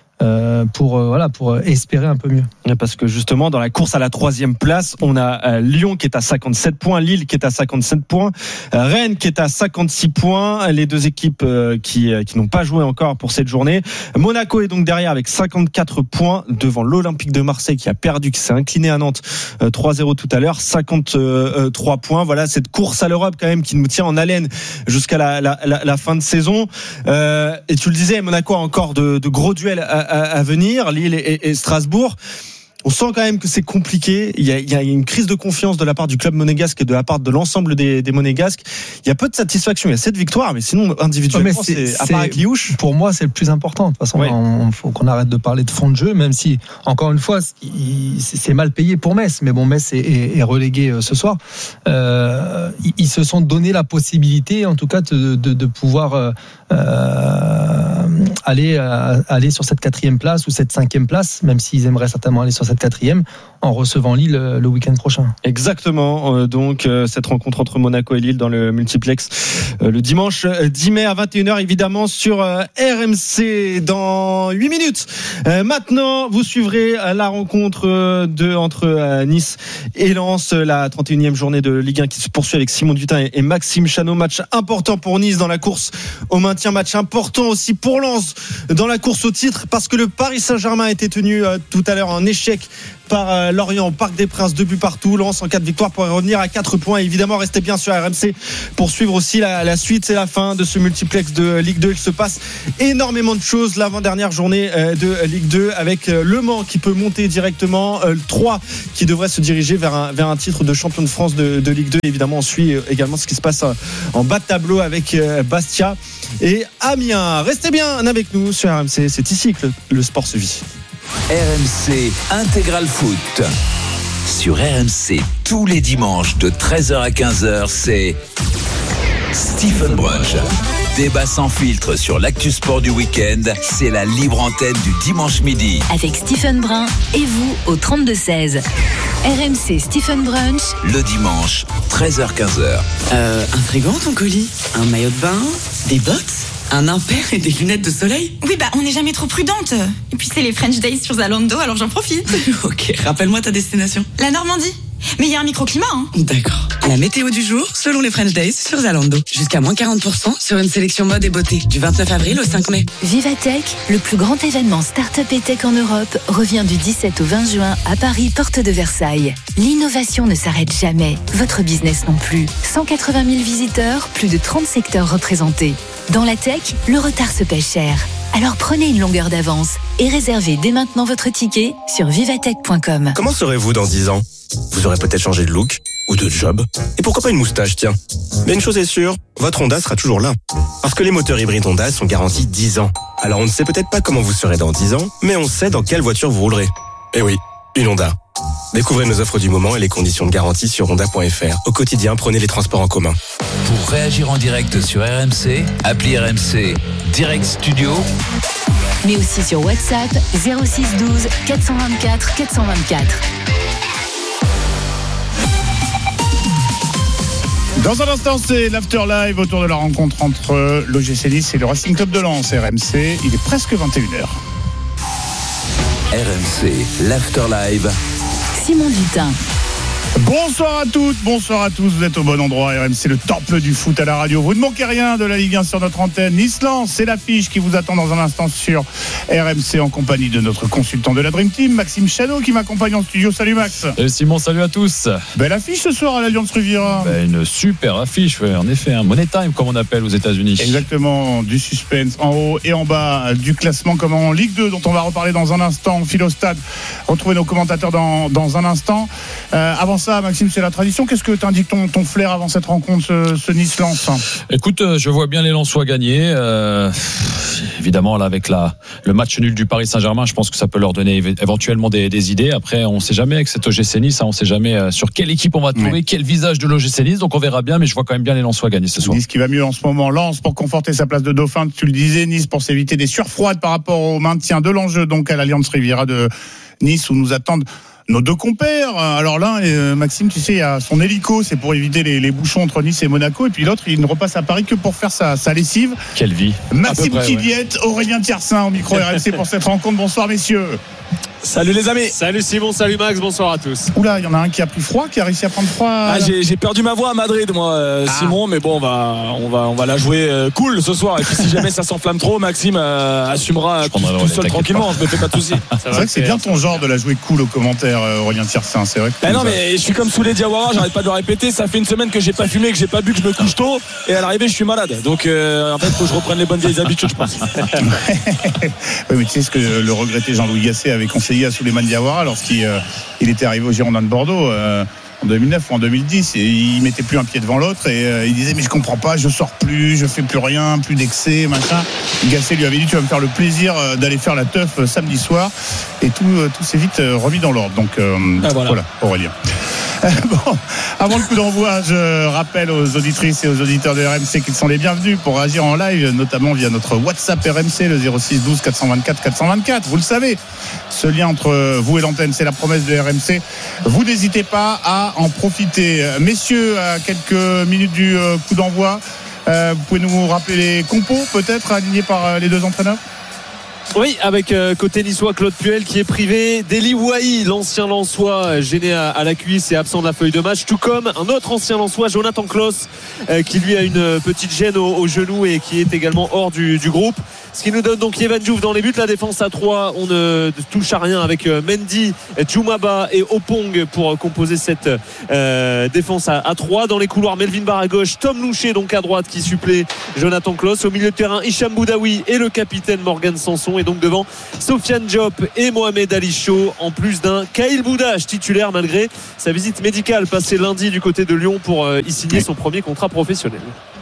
Pour espérer un peu mieux. Parce que justement, dans la course à la 3e place, on a Lyon qui est à 57 points, Lille qui est à 57 points, Rennes qui est à 56 points, les deux équipes qui n'ont pas joué encore pour cette journée. Monaco est donc derrière avec 54 points devant l'Olympique de Marseille qui a perdu, qui s'est incliné à Nantes 3-0 tout à l'heure, 53 points. Voilà cette course à l'Europe quand même qui nous tient en haleine jusqu'à la fin de saison. Et tu le disais, Monaco a encore de gros duels à venir, Lille et Strasbourg. On sent quand même que c'est compliqué. Il y a une crise de confiance de la part du club monégasque et de la part de l'ensemble des Monégasques. Il y a peu de satisfaction. Il y a cette victoire, mais sinon individuellement, à part avec Liouche. Pour moi, c'est le plus important. De toute façon, il faut qu'on arrête de parler de fond de jeu, même si, encore une fois, c'est mal payé pour Metz. Mais bon, Metz est relégué ce soir. Ils se sont donné la possibilité, en tout cas, de pouvoir aller sur cette 4e place ou cette 5e place, même s'ils aimeraient certainement aller sur cette 4e, en recevant Lille le week-end prochain. Exactement. Donc cette rencontre entre Monaco et Lille dans le multiplex le dimanche 10 mai à 21h, évidemment sur RMC dans 8 minutes. Maintenant, vous suivrez la rencontre entre Nice et Lens, la 31e journée de Ligue 1 qui se poursuit avec Simon Dutin et Maxime Chanot. Match important pour Nice dans la course au maintien, match important aussi pour Lens dans la course au titre, parce que le Paris Saint-Germain a été tenu tout à l'heure en échec par Lorient au Parc des Princes, 2 buts partout. Lens en cas de victoire pourrait revenir à 4 points. Évidemment, restez bien sur RMC pour suivre aussi la suite et la fin de ce multiplex de Ligue 2. Il se passe énormément de choses. L'avant-dernière journée de Ligue 2 avec Le Mans qui peut monter directement, 3 qui devrait se diriger vers un titre de champion de France de Ligue 2. Évidemment, on suit également ce qui se passe en bas de tableau avec Bastia et Amiens. Restez bien avec nous sur RMC. C'est ici que le sport se vit. RMC Intégral Foot. Sur RMC, tous les dimanches de 13h à 15h, c'est Stephen Brunch. Débat sans filtre sur l'actu sport du week-end, c'est la libre antenne du dimanche midi. Avec Stephen Brun et vous au 32-16. RMC Stephen Brunch. Le dimanche, 13h-15h. Un frigo, ton colis, un maillot de bain, des bottes, un impair et des lunettes de soleil. Oui, on n'est jamais trop prudente. Et puis c'est les French Days sur Zalando, alors j'en profite. Ok, rappelle-moi ta destination. La Normandie. Mais il y a un microclimat, hein. D'accord. La météo du jour, selon les French Days sur Zalando. Jusqu'à moins 40% sur une sélection mode et beauté. Du 29 avril au 5 mai. Vivatech, le plus grand événement start-up et tech en Europe, revient du 17 au 20 juin à Paris, porte de Versailles. L'innovation ne s'arrête jamais. Votre business non plus. 180 000 visiteurs, plus de 30 secteurs représentés. Dans la tech, le retard se paie cher. Alors prenez une longueur d'avance et réservez dès maintenant votre ticket sur vivatech.com. Comment serez-vous dans 10 ans ? Vous aurez peut-être changé de look ou de job. Et pourquoi pas une moustache, tiens. Mais une chose est sûre, votre Honda sera toujours là. Parce que les moteurs hybrides Honda sont garantis 10 ans. Alors on ne sait peut-être pas comment vous serez dans 10 ans, mais on sait dans quelle voiture vous roulerez. Eh oui, une Honda. Découvrez nos offres du moment et les conditions de garantie sur honda.fr. Au quotidien, prenez les transports en commun. Pour réagir en direct sur RMC, appelez RMC Direct Studio. Mais aussi sur WhatsApp 06 12 424 424. Dans un instant, c'est l'After Live autour de la rencontre entre l'OGC Nice et le Racing Club de Lens. RMC, il est presque 21h. RMC, l'After Live. Simon Dutin. Bonsoir à toutes, bonsoir à tous, vous êtes au bon endroit. RMC, le temple du foot à la radio. Vous ne manquez rien de la Ligue 1 sur notre antenne. Nice-Lens, c'est l'affiche qui vous attend dans un instant sur RMC en compagnie de notre consultant de la Dream Team, Maxime Chanot, qui m'accompagne en studio. Salut Max. Salut Simon, salut à tous. Belle affiche ce soir à l'Allianz Riviera. Une super affiche, ouais, en effet, un money time comme on appelle aux États-Unis. Exactement, du suspense en haut et en bas du classement comme en Ligue 2 dont on va reparler dans un instant. On file au stade, retrouver nos commentateurs dans un instant. Avant ça, Maxime, c'est la tradition. Qu'est-ce que t'indique ton flair avant cette rencontre, ce Nice-Lens ? Écoute, je vois bien les Lensois gagner. Évidemment, là, avec le match nul du Paris Saint-Germain, je pense que ça peut leur donner éventuellement des idées. Après, on ne sait jamais avec cet OGC Nice, on ne sait jamais sur quelle équipe on va trouver, quel visage de l'OGC Nice. Donc on verra bien, mais je vois quand même bien les Lensois gagner ce soir. Nice qui va mieux en ce moment. Lens pour conforter sa place de dauphin, tu le disais. Nice pour s'éviter des surfroides par rapport au maintien de l'enjeu, donc à l'Allianz Riviera de Nice, où nous attendent nos deux compères. Alors là, Maxime, tu sais, il y a son hélico, c'est pour éviter les bouchons entre Nice et Monaco. Et puis l'autre, il ne repasse à Paris que pour faire sa lessive. Quelle vie. Maxime Tilliette, Aurélien Tiersin au micro RMC pour cette rencontre. Bonsoir messieurs. Salut les amis. Salut Simon, salut Max, bonsoir à tous. Oula, il y en a un qui a pris froid, qui a réussi à prendre froid. J'ai perdu ma voix à Madrid, moi, Simon, mais bon, on va la jouer cool ce soir. Et puis si jamais ça s'enflamme trop, Maxime assumera tout seul tranquillement. Je me fais pas de soucis. C'est vrai que c'est bien ton genre de la jouer cool aux commentaires, Aurélien Tiersin. C'est vrai. Que non, mais je suis comme Souley Diawara, j'arrête pas de le répéter. Ça fait une semaine que j'ai pas fumé, que j'ai pas bu, que je me couche tôt, et à l'arrivée je suis malade. Donc en fait, faut que je reprenne les bonnes vieilles habitudes, je pense. Oui, mais tu sais ce que le regretté Jean-Louis Gasset avait conseillé à Souleymane Diawara lorsqu'il était arrivé au Girondins de Bordeaux en 2009 ou en 2010, et il mettait plus un pied devant l'autre, et il disait mais je comprends pas, je sors plus, je fais plus rien, plus d'excès, machin. Gasset lui avait dit tu vas me faire le plaisir d'aller faire la teuf samedi soir, et tout s'est vite remis dans l'ordre. Donc voilà Aurélien. Bon, avant le coup d'envoi, je rappelle aux auditrices et aux auditeurs de RMC qu'ils sont les bienvenus pour réagir en live, notamment via notre WhatsApp RMC, le 06 12 424 424. Vous le savez, ce lien entre vous et l'antenne, c'est la promesse de RMC. Vous n'hésitez pas à en profiter. Messieurs, à quelques minutes du coup d'envoi, vous pouvez nous rappeler les compos, peut-être, alignés par les deux entraîneurs ? Oui, avec côté niçois Claude Puel qui est privé d'Eli Wahi, l'ancien Lensois gêné à la cuisse et absent de la feuille de match, tout comme un autre ancien Lensois, Jonathan Klaus, qui lui a une petite gêne au genou et qui est également hors du groupe. Ce qui nous donne donc Yevan Diouf dans les buts. La défense à 3, on ne touche à rien avec Mendy, Djoumaba et Opong pour composer cette défense à 3. Dans les couloirs, Melvin Barr à gauche, Tom Loucher donc à droite qui supplée Jonathan Klaus. Au milieu de terrain, Hicham Boudaoui et le capitaine Morgan Sanson. Et donc devant Sofiane Diop et Mohamed Ali Chaud, en plus d'un Kyle Boudache titulaire malgré sa visite médicale passée lundi du côté de Lyon pour y signer son premier contrat professionnel.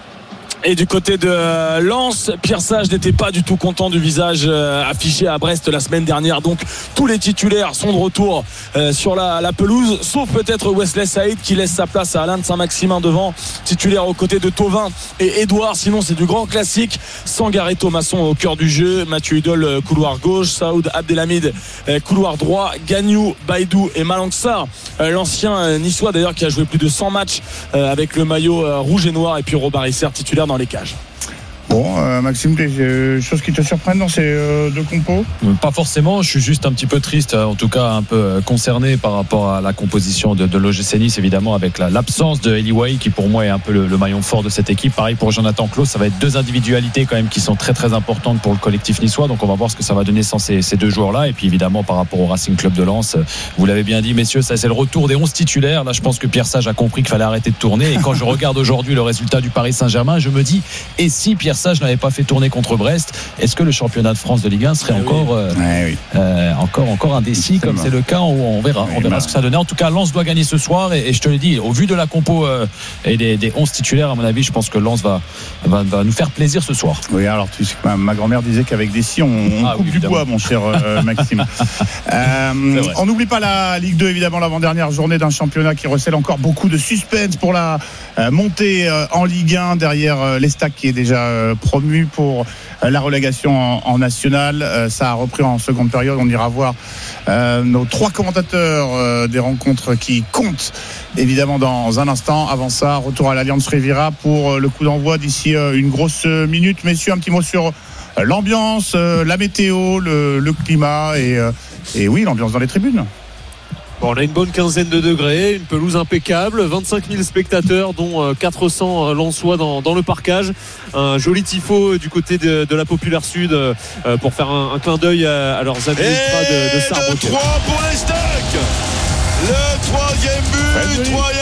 Et du côté de Lens, Pierre Sage n'était pas du tout content du visage affiché à Brest la semaine dernière. Donc tous les titulaires sont de retour sur la pelouse, sauf peut-être Wesley Saïd qui laisse sa place à Alain de Saint-Maximin devant, titulaire aux côtés de Thauvin et Edouard. Sinon c'est du grand classique. Sangaré Thomasson au cœur du jeu, Mathieu Hudol couloir gauche, Saoud Abdelhamid couloir droit, Gagnou, Baïdou et Malang-Sarr, l'ancien niçois d'ailleurs qui a joué plus de 100 matchs avec le maillot rouge et noir, et puis Robert Isser titulaire dans les cages. Bon, Maxime, des choses qui te surprennent dans ces deux compos ? Pas forcément, je suis juste un petit peu triste, en tout cas un peu concerné par rapport à la composition de l'OGC Nice, évidemment, avec l'absence de Eli Wahi qui pour moi est un peu le maillon fort de cette équipe. Pareil pour Jonathan Klaus, ça va être deux individualités quand même qui sont très très importantes pour le collectif niçois, donc on va voir ce que ça va donner sans ces deux joueurs-là. Et puis évidemment par rapport au Racing Club de Lens, vous l'avez bien dit messieurs, ça c'est le retour des 11 titulaires. Là je pense que Pierre Sage a compris qu'il fallait arrêter de tourner, et quand je regarde aujourd'hui le résultat du Paris Saint-Germain, je me dis, et si Pierre Sage n'avait pas fait tourner contre Brest, est-ce que le championnat de France de Ligue 1 serait encore indécis comme c'est le cas? On verra ce que ça donnait. En tout cas, Lens doit gagner ce soir, et je te le dis, au vu de la compo et des 11 titulaires, à mon avis, je pense que Lens va nous faire plaisir ce soir. Oui, alors tu sais que ma grand-mère disait qu'avec des scies on coupe du bois, mon cher Maxime. On n'oublie pas la Ligue 2, évidemment, l'avant-dernière journée d'un championnat qui recèle encore beaucoup de suspense pour la montée en Ligue 1 derrière l'Estac qui est déjà promu pour la relégation en nationale. Ça a repris en seconde période. On ira voir nos trois commentateurs des rencontres qui comptent évidemment dans un instant. Avant ça, retour à l'Alliance Riviera pour le coup d'envoi d'ici une grosse minute. Messieurs, un petit mot sur l'ambiance, la météo, le climat et oui, l'ambiance dans les tribunes. Bon, on a une bonne quinzaine de degrés, une pelouse impeccable, 25 000 spectateurs dont 400 Lensois dans le parcage, un joli tifo du côté de la Populaire Sud pour faire un clin d'œil à leurs amis ultras de Sarrebruck. 3 pour les Stacks, le troisième but troyen.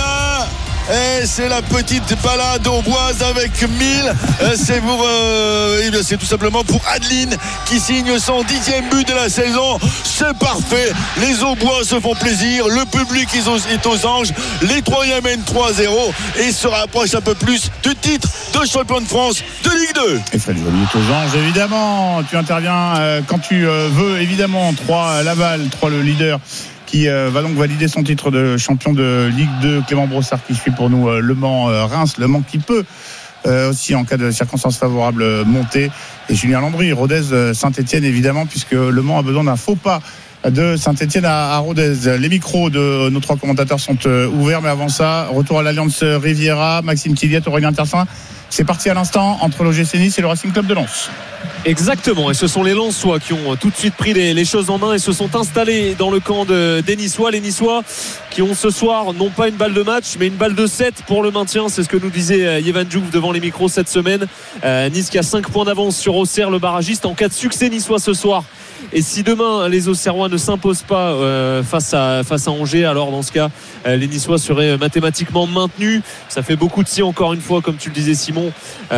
Et c'est la petite balade auboise avec 1000. C'est pour c'est tout simplement pour Adeline qui signe son 10e but de la saison. C'est parfait. Les Aubois se font plaisir. Le public est aux anges. Les Troyens mènent 3-0 et se rapprochent un peu plus du titre de champion de France de Ligue 2. Et Fred Joly est aux anges, évidemment. Tu interviens quand tu veux, évidemment. 3 Laval, 3 le leader, qui va donc valider son titre de champion de Ligue 2. Clément Brossard qui suit pour nous Le Mans Reims, Le Mans qui peut aussi en cas de circonstances favorables monter, et Julien Landry, Rodez Saint-Etienne évidemment, puisque Le Mans a besoin d'un faux pas de Saint-Etienne à Rodez. Les micros de nos 3 commentateurs sont ouverts, mais avant ça, retour à l'Alliance Riviera. Maxime Tilliette, Aurélien Tersin. C'est parti à l'instant entre l'OGC Nice et le Racing Club de Lens. Exactement, et ce sont les Lensois qui ont tout de suite pris les choses en main et se sont installés dans le camp des Niçois. Les Niçois qui ont ce soir non pas une balle de match mais une balle de 7 pour le maintien. C'est ce que nous disait Yevan Diouf devant les micros cette semaine. Nice qui a 5 points d'avance sur Auxerre, le barragiste, en cas de succès niçois ce soir. Et si demain les Auxerrois ne s'imposent pas face à Angers, alors dans ce cas les Niçois seraient mathématiquement maintenus. Ça fait beaucoup de si, encore une fois, comme tu le disais Simon. Simon.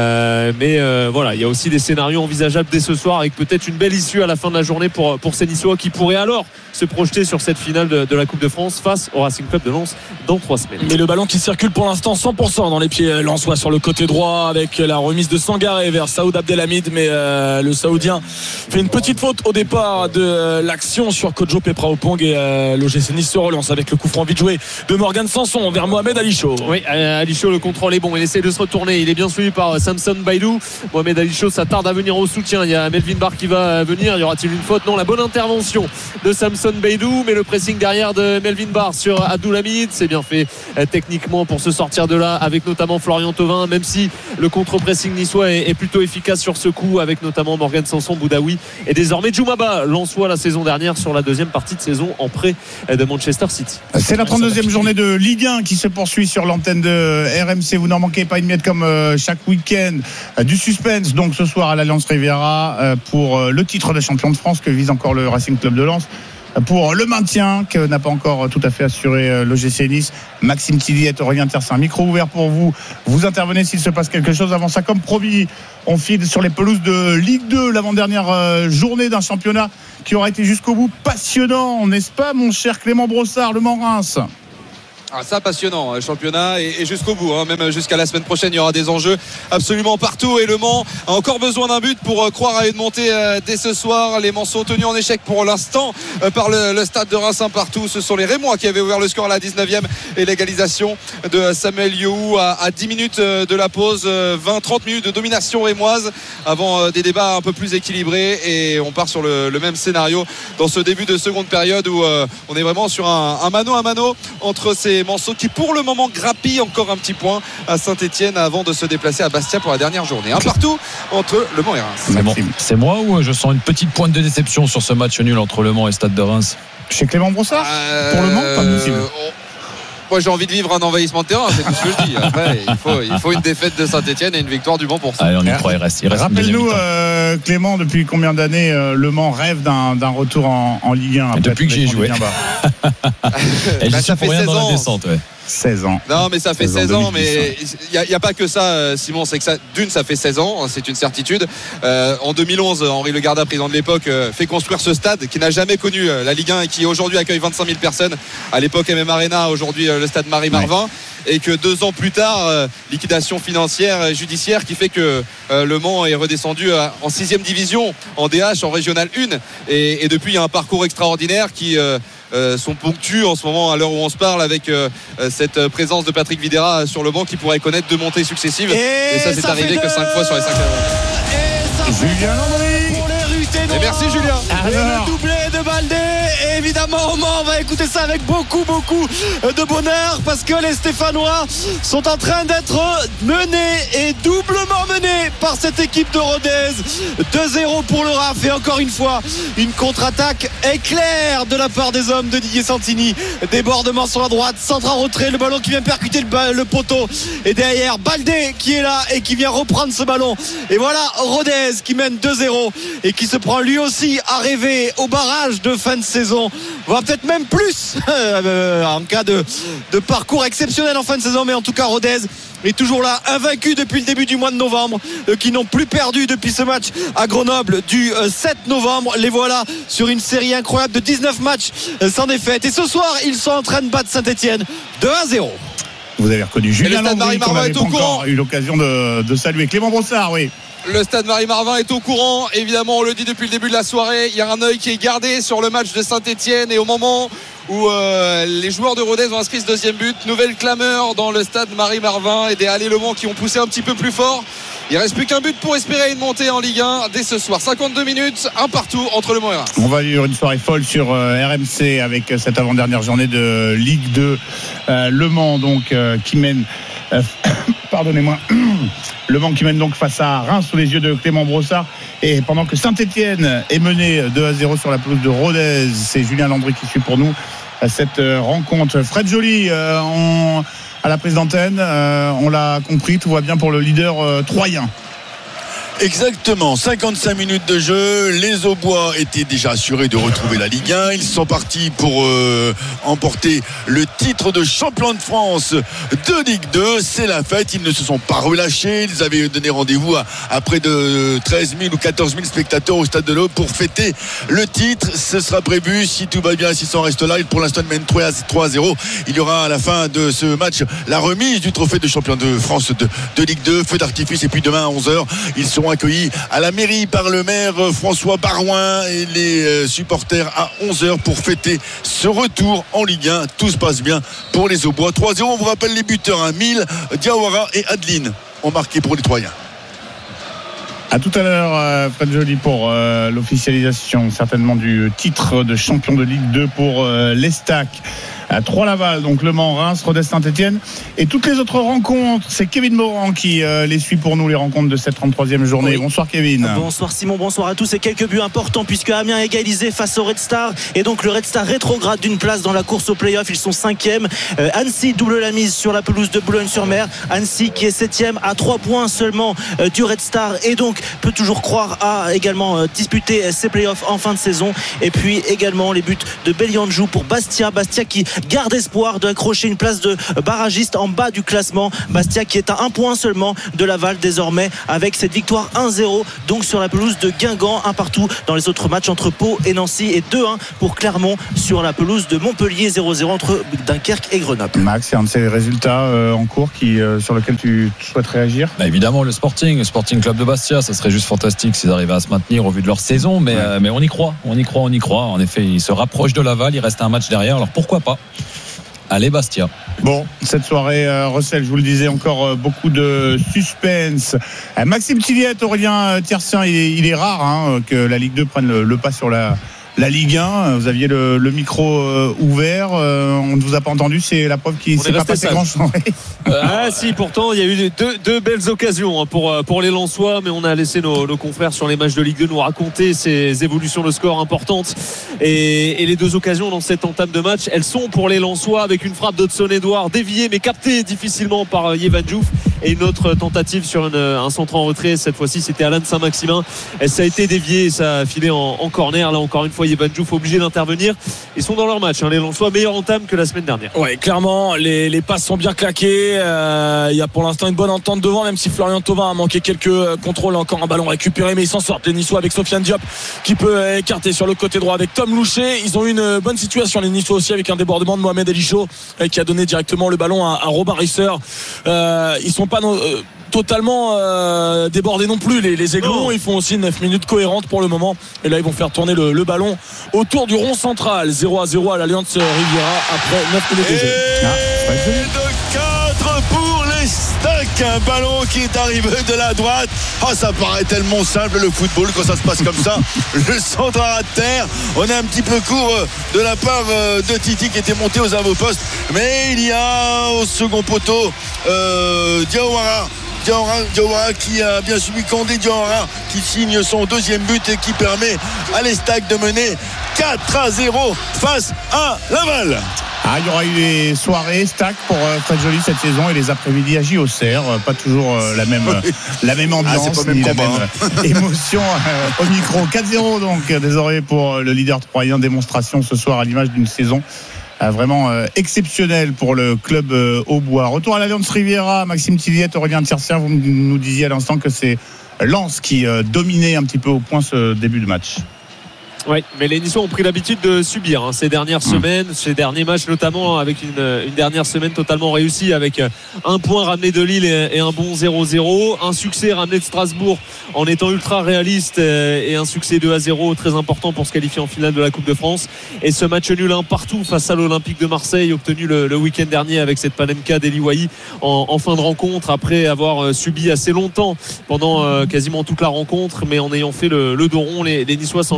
Mais voilà, il y a aussi des scénarios envisageables dès ce soir avec peut-être une belle issue à la fin de la journée pour ces Niçois qui pourraient alors se projeter sur cette finale de la Coupe de France face au Racing Club de Lens dans 3 semaines. Mais le ballon qui circule pour l'instant 100% dans les pieds lensois sur le côté droit avec la remise de Sangaré vers Saoud Abdelhamid, mais le Saoudien fait une petite faute au départ de l'action sur Kojo Pepraopong et l'OGC Nice se relance avec le coup franc vite joué de Morgan Sanson vers Mohamed Ali Chaud. Oui, Ali Chaud, le contrôle est bon, il essaie de se retourner, il est bien suivi par Samson Bailou. Mohamed Ali Chaud, ça tarde à venir au soutien, il y a Melvin Barr qui va venir, y aura-t-il une faute? Non, la bonne intervention de Samson Bailou, mais le pressing derrière de Melvin Barr sur Abdelhamid, c'est bien fait techniquement pour se sortir de là avec notamment Florian Thauvin, même si le contre-pressing niçois est plutôt efficace sur ce coup avec notamment Morgan Sanson, Boudaoui et désormais Djoumaba, Lensois la saison dernière sur la deuxième partie de saison en prêt de Manchester City. C'est la 32e journée de Ligue 1 qui se poursuit sur l'antenne de RMC. Vous n'en manquez pas une miette comme chaque week-end. Du suspense donc ce soir à l'Alliance Riviera pour le titre de champion de France que vise encore le Racing Club de Lens. Pour le maintien que n'a pas encore tout à fait assuré l'OGC Nice. Maxime Tilliette, Aurélien Tersin, micro ouvert pour vous. Vous intervenez s'il se passe quelque chose. Avant ça, comme promis, on file sur les pelouses de Ligue 2, l'avant-dernière journée d'un championnat qui aura été jusqu'au bout passionnant, n'est-ce pas mon cher Clément Brossard, le Mans-Reims? Ah, ça passionnant, championnat et jusqu'au bout, même jusqu'à la semaine prochaine il y aura des enjeux absolument partout et Le Mans a encore besoin d'un but pour croire à une montée dès ce soir. Les Mans sont tenus en échec pour l'instant par le stade de Reims partout. Ce sont les Rémois qui avaient ouvert le score à la 19e et l'égalisation de Samuel Yohou à 10 minutes de la pause. 20-30 minutes de domination rémoise avant des débats un peu plus équilibrés et on part sur le même scénario dans ce début de seconde période où on est vraiment sur un mano à mano entre ces Manceaux qui pour le moment grappillent encore un petit point à Saint-Etienne avant de se déplacer à Bastia pour la dernière journée. Un partout entre Le Mans et Reims. C'est bon. C'est moi ou je sens une petite pointe de déception sur ce match nul entre Le Mans et Stade de Reims? Chez Clément Brossard pour Le Mans, pas possible. Moi j'ai envie de vivre un envahissement de terrain, c'est tout ce que je dis. Après, il faut une défaite de Saint-Etienne et une victoire du Mans pour ça. Allez, on y croit, il reste. Rappelle-nous Clément, depuis combien d'années Le Mans rêve d'un retour en Ligue 1 depuis que j'y ai joué. Et j'y suis pour rien dans la descente. 16 ans. Non, mais ça fait 16 ans, mais il n'y a pas que ça, Simon. C'est que ça, ça fait 16 ans, c'est une certitude. En 2011, Henri Le Garda, président de l'époque, fait construire ce stade qui n'a jamais connu la Ligue 1 et qui aujourd'hui accueille 25 000 personnes. À l'époque, MM Arena, aujourd'hui le stade Marie-Marvin. Ouais. Et que 2 ans plus tard, liquidation financière et judiciaire qui fait que Le Mans est redescendu en 6e division, en DH, en Régional 1. Et depuis, il y a un parcours extraordinaire qui sont ponctués en ce moment à l'heure où on se parle avec cette présence de Patrick Videra sur le banc qui pourrait connaître 2 montées successives et ça c'est arrivé que 5 fois sur les 5 années. Julien Landry pour les Ruténois. Et merci Julien. Et le doublé de Baldé. Et évidemment au Mans, on va écouter ça avec beaucoup de bonheur parce que les Stéphanois sont en train d'être menés et doublement menés par cette équipe de Rodez. 2-0 pour le RAF et encore une fois une contre-attaque éclair de la part des hommes de Didier Santini. Débordement sur la droite, centre en retrait, le ballon qui vient percuter le poteau et derrière Baldé qui est là et qui vient reprendre ce ballon. Et voilà Rodez qui mène 2-0 et qui se prend lui aussi à rêver au barrage de fin de saison, voire peut-être même plus en cas de parcours exceptionnel en fin de saison. Mais en tout cas Rodez est toujours là, invaincu depuis le début du mois de novembre, qui n'ont plus perdu depuis ce match à Grenoble du 7 novembre. Les voilà sur une série incroyable de 19 matchs sans défaite et ce soir ils sont en train de battre Saint-Etienne 2-0. Vous avez reconnu Julien Landry qu'on n'avait pas encore eu l'occasion de saluer. Clément Brossard, oui. Le stade Marie-Marvin est au courant, évidemment on le dit depuis le début de la soirée, il y a un œil qui est gardé sur le match de Saint-Etienne et au moment où les joueurs de Rodez ont inscrit ce 2e but, nouvelle clameur dans le stade Marie-Marvin et des Allés Le Mans qui ont poussé un petit peu plus fort. Il ne reste plus qu'un but pour espérer une montée en Ligue 1 dès ce soir. 52 minutes, un partout entre Le Mans et Reims. On va vivre une soirée folle sur RMC avec cette avant-dernière journée de Ligue 2. Le Mans donc qui mène pardonnez-moi Le Mans qui mène donc face à Reims sous les yeux de Clément Brossard et pendant que Saint-Etienne est mené 2-0 sur la pelouse de Rodez, c'est Julien Landry qui suit pour nous cette rencontre. Fred Joly à la prise d'antenne, on l'a compris, tout va bien pour le leader troyen. Exactement, 55 minutes de jeu. Les Aubois étaient déjà assurés de retrouver la Ligue 1. Ils sont partis pour emporter le titre de champion de France de Ligue 2. C'est la fête, ils ne se sont pas relâchés. Ils avaient donné rendez-vous à près de 13 000 ou 14 000 spectateurs au Stade de l'Aube pour fêter le titre. Ce sera prévu, si tout va bien, si ça en reste là. Pour l'instant, ils mènent 3-0. Il y aura à la fin de ce match la remise du trophée de champion de France de Ligue 2, feu d'artifice. Et puis demain à 11h, ils seront accueillis à la mairie par le maire François Barouin et les supporters à 11h pour fêter ce retour en Ligue 1. Tout se passe bien pour les Aubois. 3-0, on vous rappelle les buteurs, Mille, Diawara et Adeline ont marqué pour les Troyens. À tout à l'heure, Fred Joly, pour l'officialisation certainement du titre de champion de Ligue 2 pour l'Estac. À Troyes-Laval, donc Le Mans, Reims, Rodez, Saint-Etienne et toutes les autres rencontres. C'est Kevin Morand qui les suit pour nous, les rencontres de cette 33e journée. Oui. Bonsoir Kevin. Bonsoir Simon, bonsoir à tous. Et quelques buts importants puisque Amiens a égalisé face au Red Star et donc le Red Star rétrograde d'une place dans la course au play-off. Ils sont 5e. Annecy double la mise sur la pelouse de Boulogne-sur-Mer. Annecy qui est 7e à 3 points seulement du Red Star et donc peut toujours croire à également disputer ses play-offs en fin de saison. Et puis également les buts de Bélianjou pour Bastia qui garde espoir d'accrocher une place de barragiste en bas du classement. Bastia qui est à 1 point seulement de Laval désormais avec cette victoire 1-0 donc sur la pelouse de Guingamp. 1 partout dans les autres matchs entre Pau et Nancy et 2-1 pour Clermont sur la pelouse de Montpellier. 0-0 entre Dunkerque et Grenoble. Max, c'est un de ces résultats en cours sur lequel tu souhaites réagir? Évidemment le Sporting Club de Bastia, ça serait juste fantastique s'ils arrivaient à se maintenir au vu de leur saison, mais on y croit. En effet, ils se rapprochent de Laval, il reste un match derrière, alors pourquoi pas? Allez Bastia. Bon, cette soirée recèle, je vous le disais, encore beaucoup de suspense. Maxime Tilliette, Aurélien Tiercien, il est rare que la Ligue 2 prenne le pas sur la Ligue 1. Vous aviez le micro ouvert, on ne vous a pas entendu, c'est la preuve qu'il ne s'est pas passé grand-chose. Si, pourtant il y a eu deux belles occasions pour les Lensois, mais on a laissé nos confrères sur les matchs de Ligue 2 nous raconter ces évolutions de score importantes et les deux occasions dans cette entame de match, elles sont pour les Lensois avec une frappe d'Hudson-Edouard déviée mais captée difficilement par Yévan Diouf et une autre tentative sur un centre en retrait. Cette fois-ci c'était Alain de Saint-Maximin et ça a été dévié et ça a filé en corner. Là encore une fois Yévan Diouf obligé d'intervenir. Ils sont dans leur match, les Lensois, meilleure entame que la semaine dernière. Ouais, clairement les passes sont bien claquées. Il y a pour l'instant une bonne entente devant, même si Florian Thauvin a manqué quelques contrôles. Encore un ballon récupéré, mais ils s'en sortent les Niçois avec Sofiane Diop qui peut écarter sur le côté droit avec Tom Louchet. Ils ont eu une bonne situation les Niçois aussi avec un débordement de Mohamed Elicho qui a donné directement le ballon à Robin Risser. Ils sont pas totalement débordés non plus les Aiglons. Ils font aussi 9 minutes cohérentes pour le moment et là ils vont faire tourner le ballon autour du rond central. 0-0 à l'Alliance Riviera après 9 minutes de jeu. De 4 pour les Stacks, un ballon qui est arrivé de la droite. Ça paraît tellement simple le football quand ça se passe comme ça. Le centre à terre, on est un petit peu court de la part de Titi qui était monté aux avant-postes, mais il y a au second poteau Diawara qui a bien suivi Condé. Diawara qui signe son deuxième but et qui permet à l'Estac de mener 4-0 face à Laval. Il y aura eu les soirées Stack pour Fred Joly cette saison et les après-midi à JOCR. Pas toujours la même ambiance, ni la même émotion au micro. 4-0 donc désormais pour le leader troyen. Démonstration ce soir à l'image d'une saison vraiment exceptionnelle pour le club Aubois. Retour à l'Alliance Riviera, Maxime Tilliette, Aurélien Tiercien, vous nous disiez à l'instant que c'est Lens qui dominait un petit peu au point ce début de match. Oui, mais les Niçois ont pris l'habitude de subir ces dernières semaines, ces derniers matchs notamment, avec une dernière semaine totalement réussie avec un point ramené de Lille et un bon 0-0, un succès ramené de Strasbourg en étant ultra réaliste et un succès 2-0 très important pour se qualifier en finale de la Coupe de France, et ce match nul 1 partout face à l'Olympique de Marseille obtenu le week-end dernier avec cette Panenka d'Eli Wahi en fin de rencontre après avoir subi assez longtemps pendant quasiment toute la rencontre, mais en ayant fait le dos rond. Les Niçois s'en étaient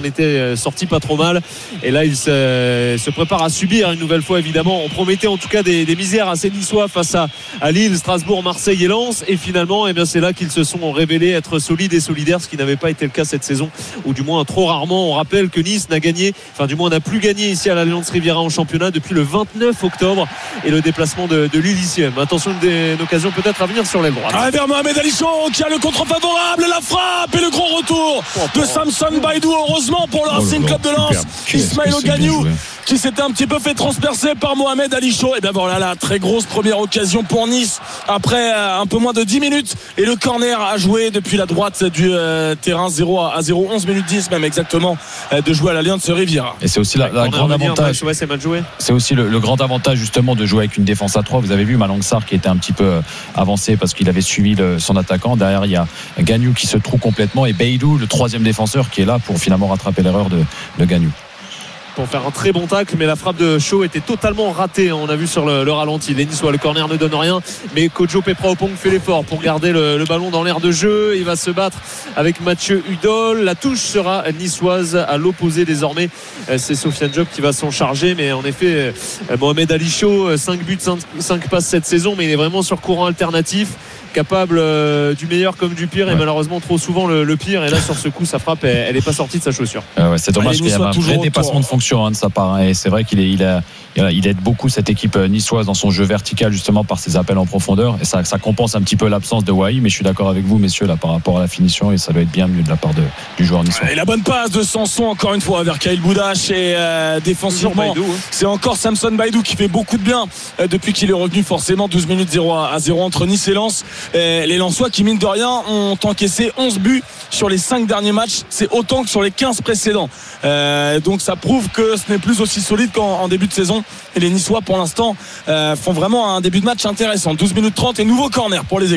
sorti pas trop mal. Et là, il se prépare à subir une nouvelle fois, évidemment. On promettait en tout cas des misères assez niçois face à Lille, Strasbourg, Marseille et Lens. Et finalement, eh bien, c'est là qu'ils se sont révélés être solides et solidaires, ce qui n'avait pas été le cas cette saison, ou du moins trop rarement. On rappelle que Nice n'a plus gagné ici à l'Allianz Riviera en championnat depuis le 29 octobre et le déplacement de Lille ici même. Attention, une occasion peut-être à venir sur l'aile droite. Vers Mohamed Ali Chaud qui a le contre favorable, la frappe et le grand retour de Samson Baïdou, heureusement pour le Racing Club de Lens. Ismaël Ogagnou qui s'était un petit peu fait transpercer par Mohamed Ali Chaud. Et bien voilà, la très grosse première occasion pour Nice après un peu moins de 10 minutes et le corner a joué depuis la droite du terrain 0 à 0, 11 minutes 10 même exactement de jouer à l'Allianz Riviera. Et c'est aussi la grande avantage. C'est mal joué. C'est aussi le grand avantage justement de jouer avec une défense à 3. Vous avez vu Malang Sarr qui était un petit peu avancé parce qu'il avait suivi son attaquant. Derrière il y a Gagnou qui se trouve complètement et Baïdou, le troisième défenseur, qui est là pour finalement rattraper l'erreur de Gagnou. Pour faire un très bon tacle, mais la frappe de Shaw était totalement ratée. On a vu sur le ralenti. Les Niçois, le corner ne donne rien, mais Kojo Pepraopong fait l'effort pour garder le ballon dans l'air de jeu. Il va se battre avec Mathieu Hudol. La touche sera niçoise à l'opposé désormais. C'est Sofiane Diop qui va s'en charger, mais en effet, Mohamed Ali Chaud, 5 buts, 5 passes cette saison, mais il est vraiment sur courant alternatif, capable du meilleur comme du pire, et malheureusement trop souvent le pire. Et là sur ce coup sa frappe elle n'est pas sortie de sa chaussure. C'est dommage qu'il y ait un vrai dépassement de fonction de sa part, et c'est vrai qu'il aide beaucoup cette équipe niçoise dans son jeu vertical justement par ses appels en profondeur, et ça compense un petit peu l'absence de Wai. Mais je suis d'accord avec vous messieurs là par rapport à la finition, et ça doit être bien mieux de la part du joueur niçois. Et la bonne passe de Sanson encore une fois vers Kyle Boudache, et défensivement c'est encore Samson Baïdou qui fait beaucoup de bien depuis qu'il est revenu. Forcément 12 minutes 0 à 0 entre Nice et Lens. Les Lensois qui mine de rien ont encaissé 11 buts sur les 5 derniers matchs, c'est autant que sur les 15 précédents, donc ça prouve que ce n'est plus aussi solide qu'en début de saison, et les Niçois pour l'instant font vraiment un début de match intéressant. 12 minutes 30 et nouveau corner pour les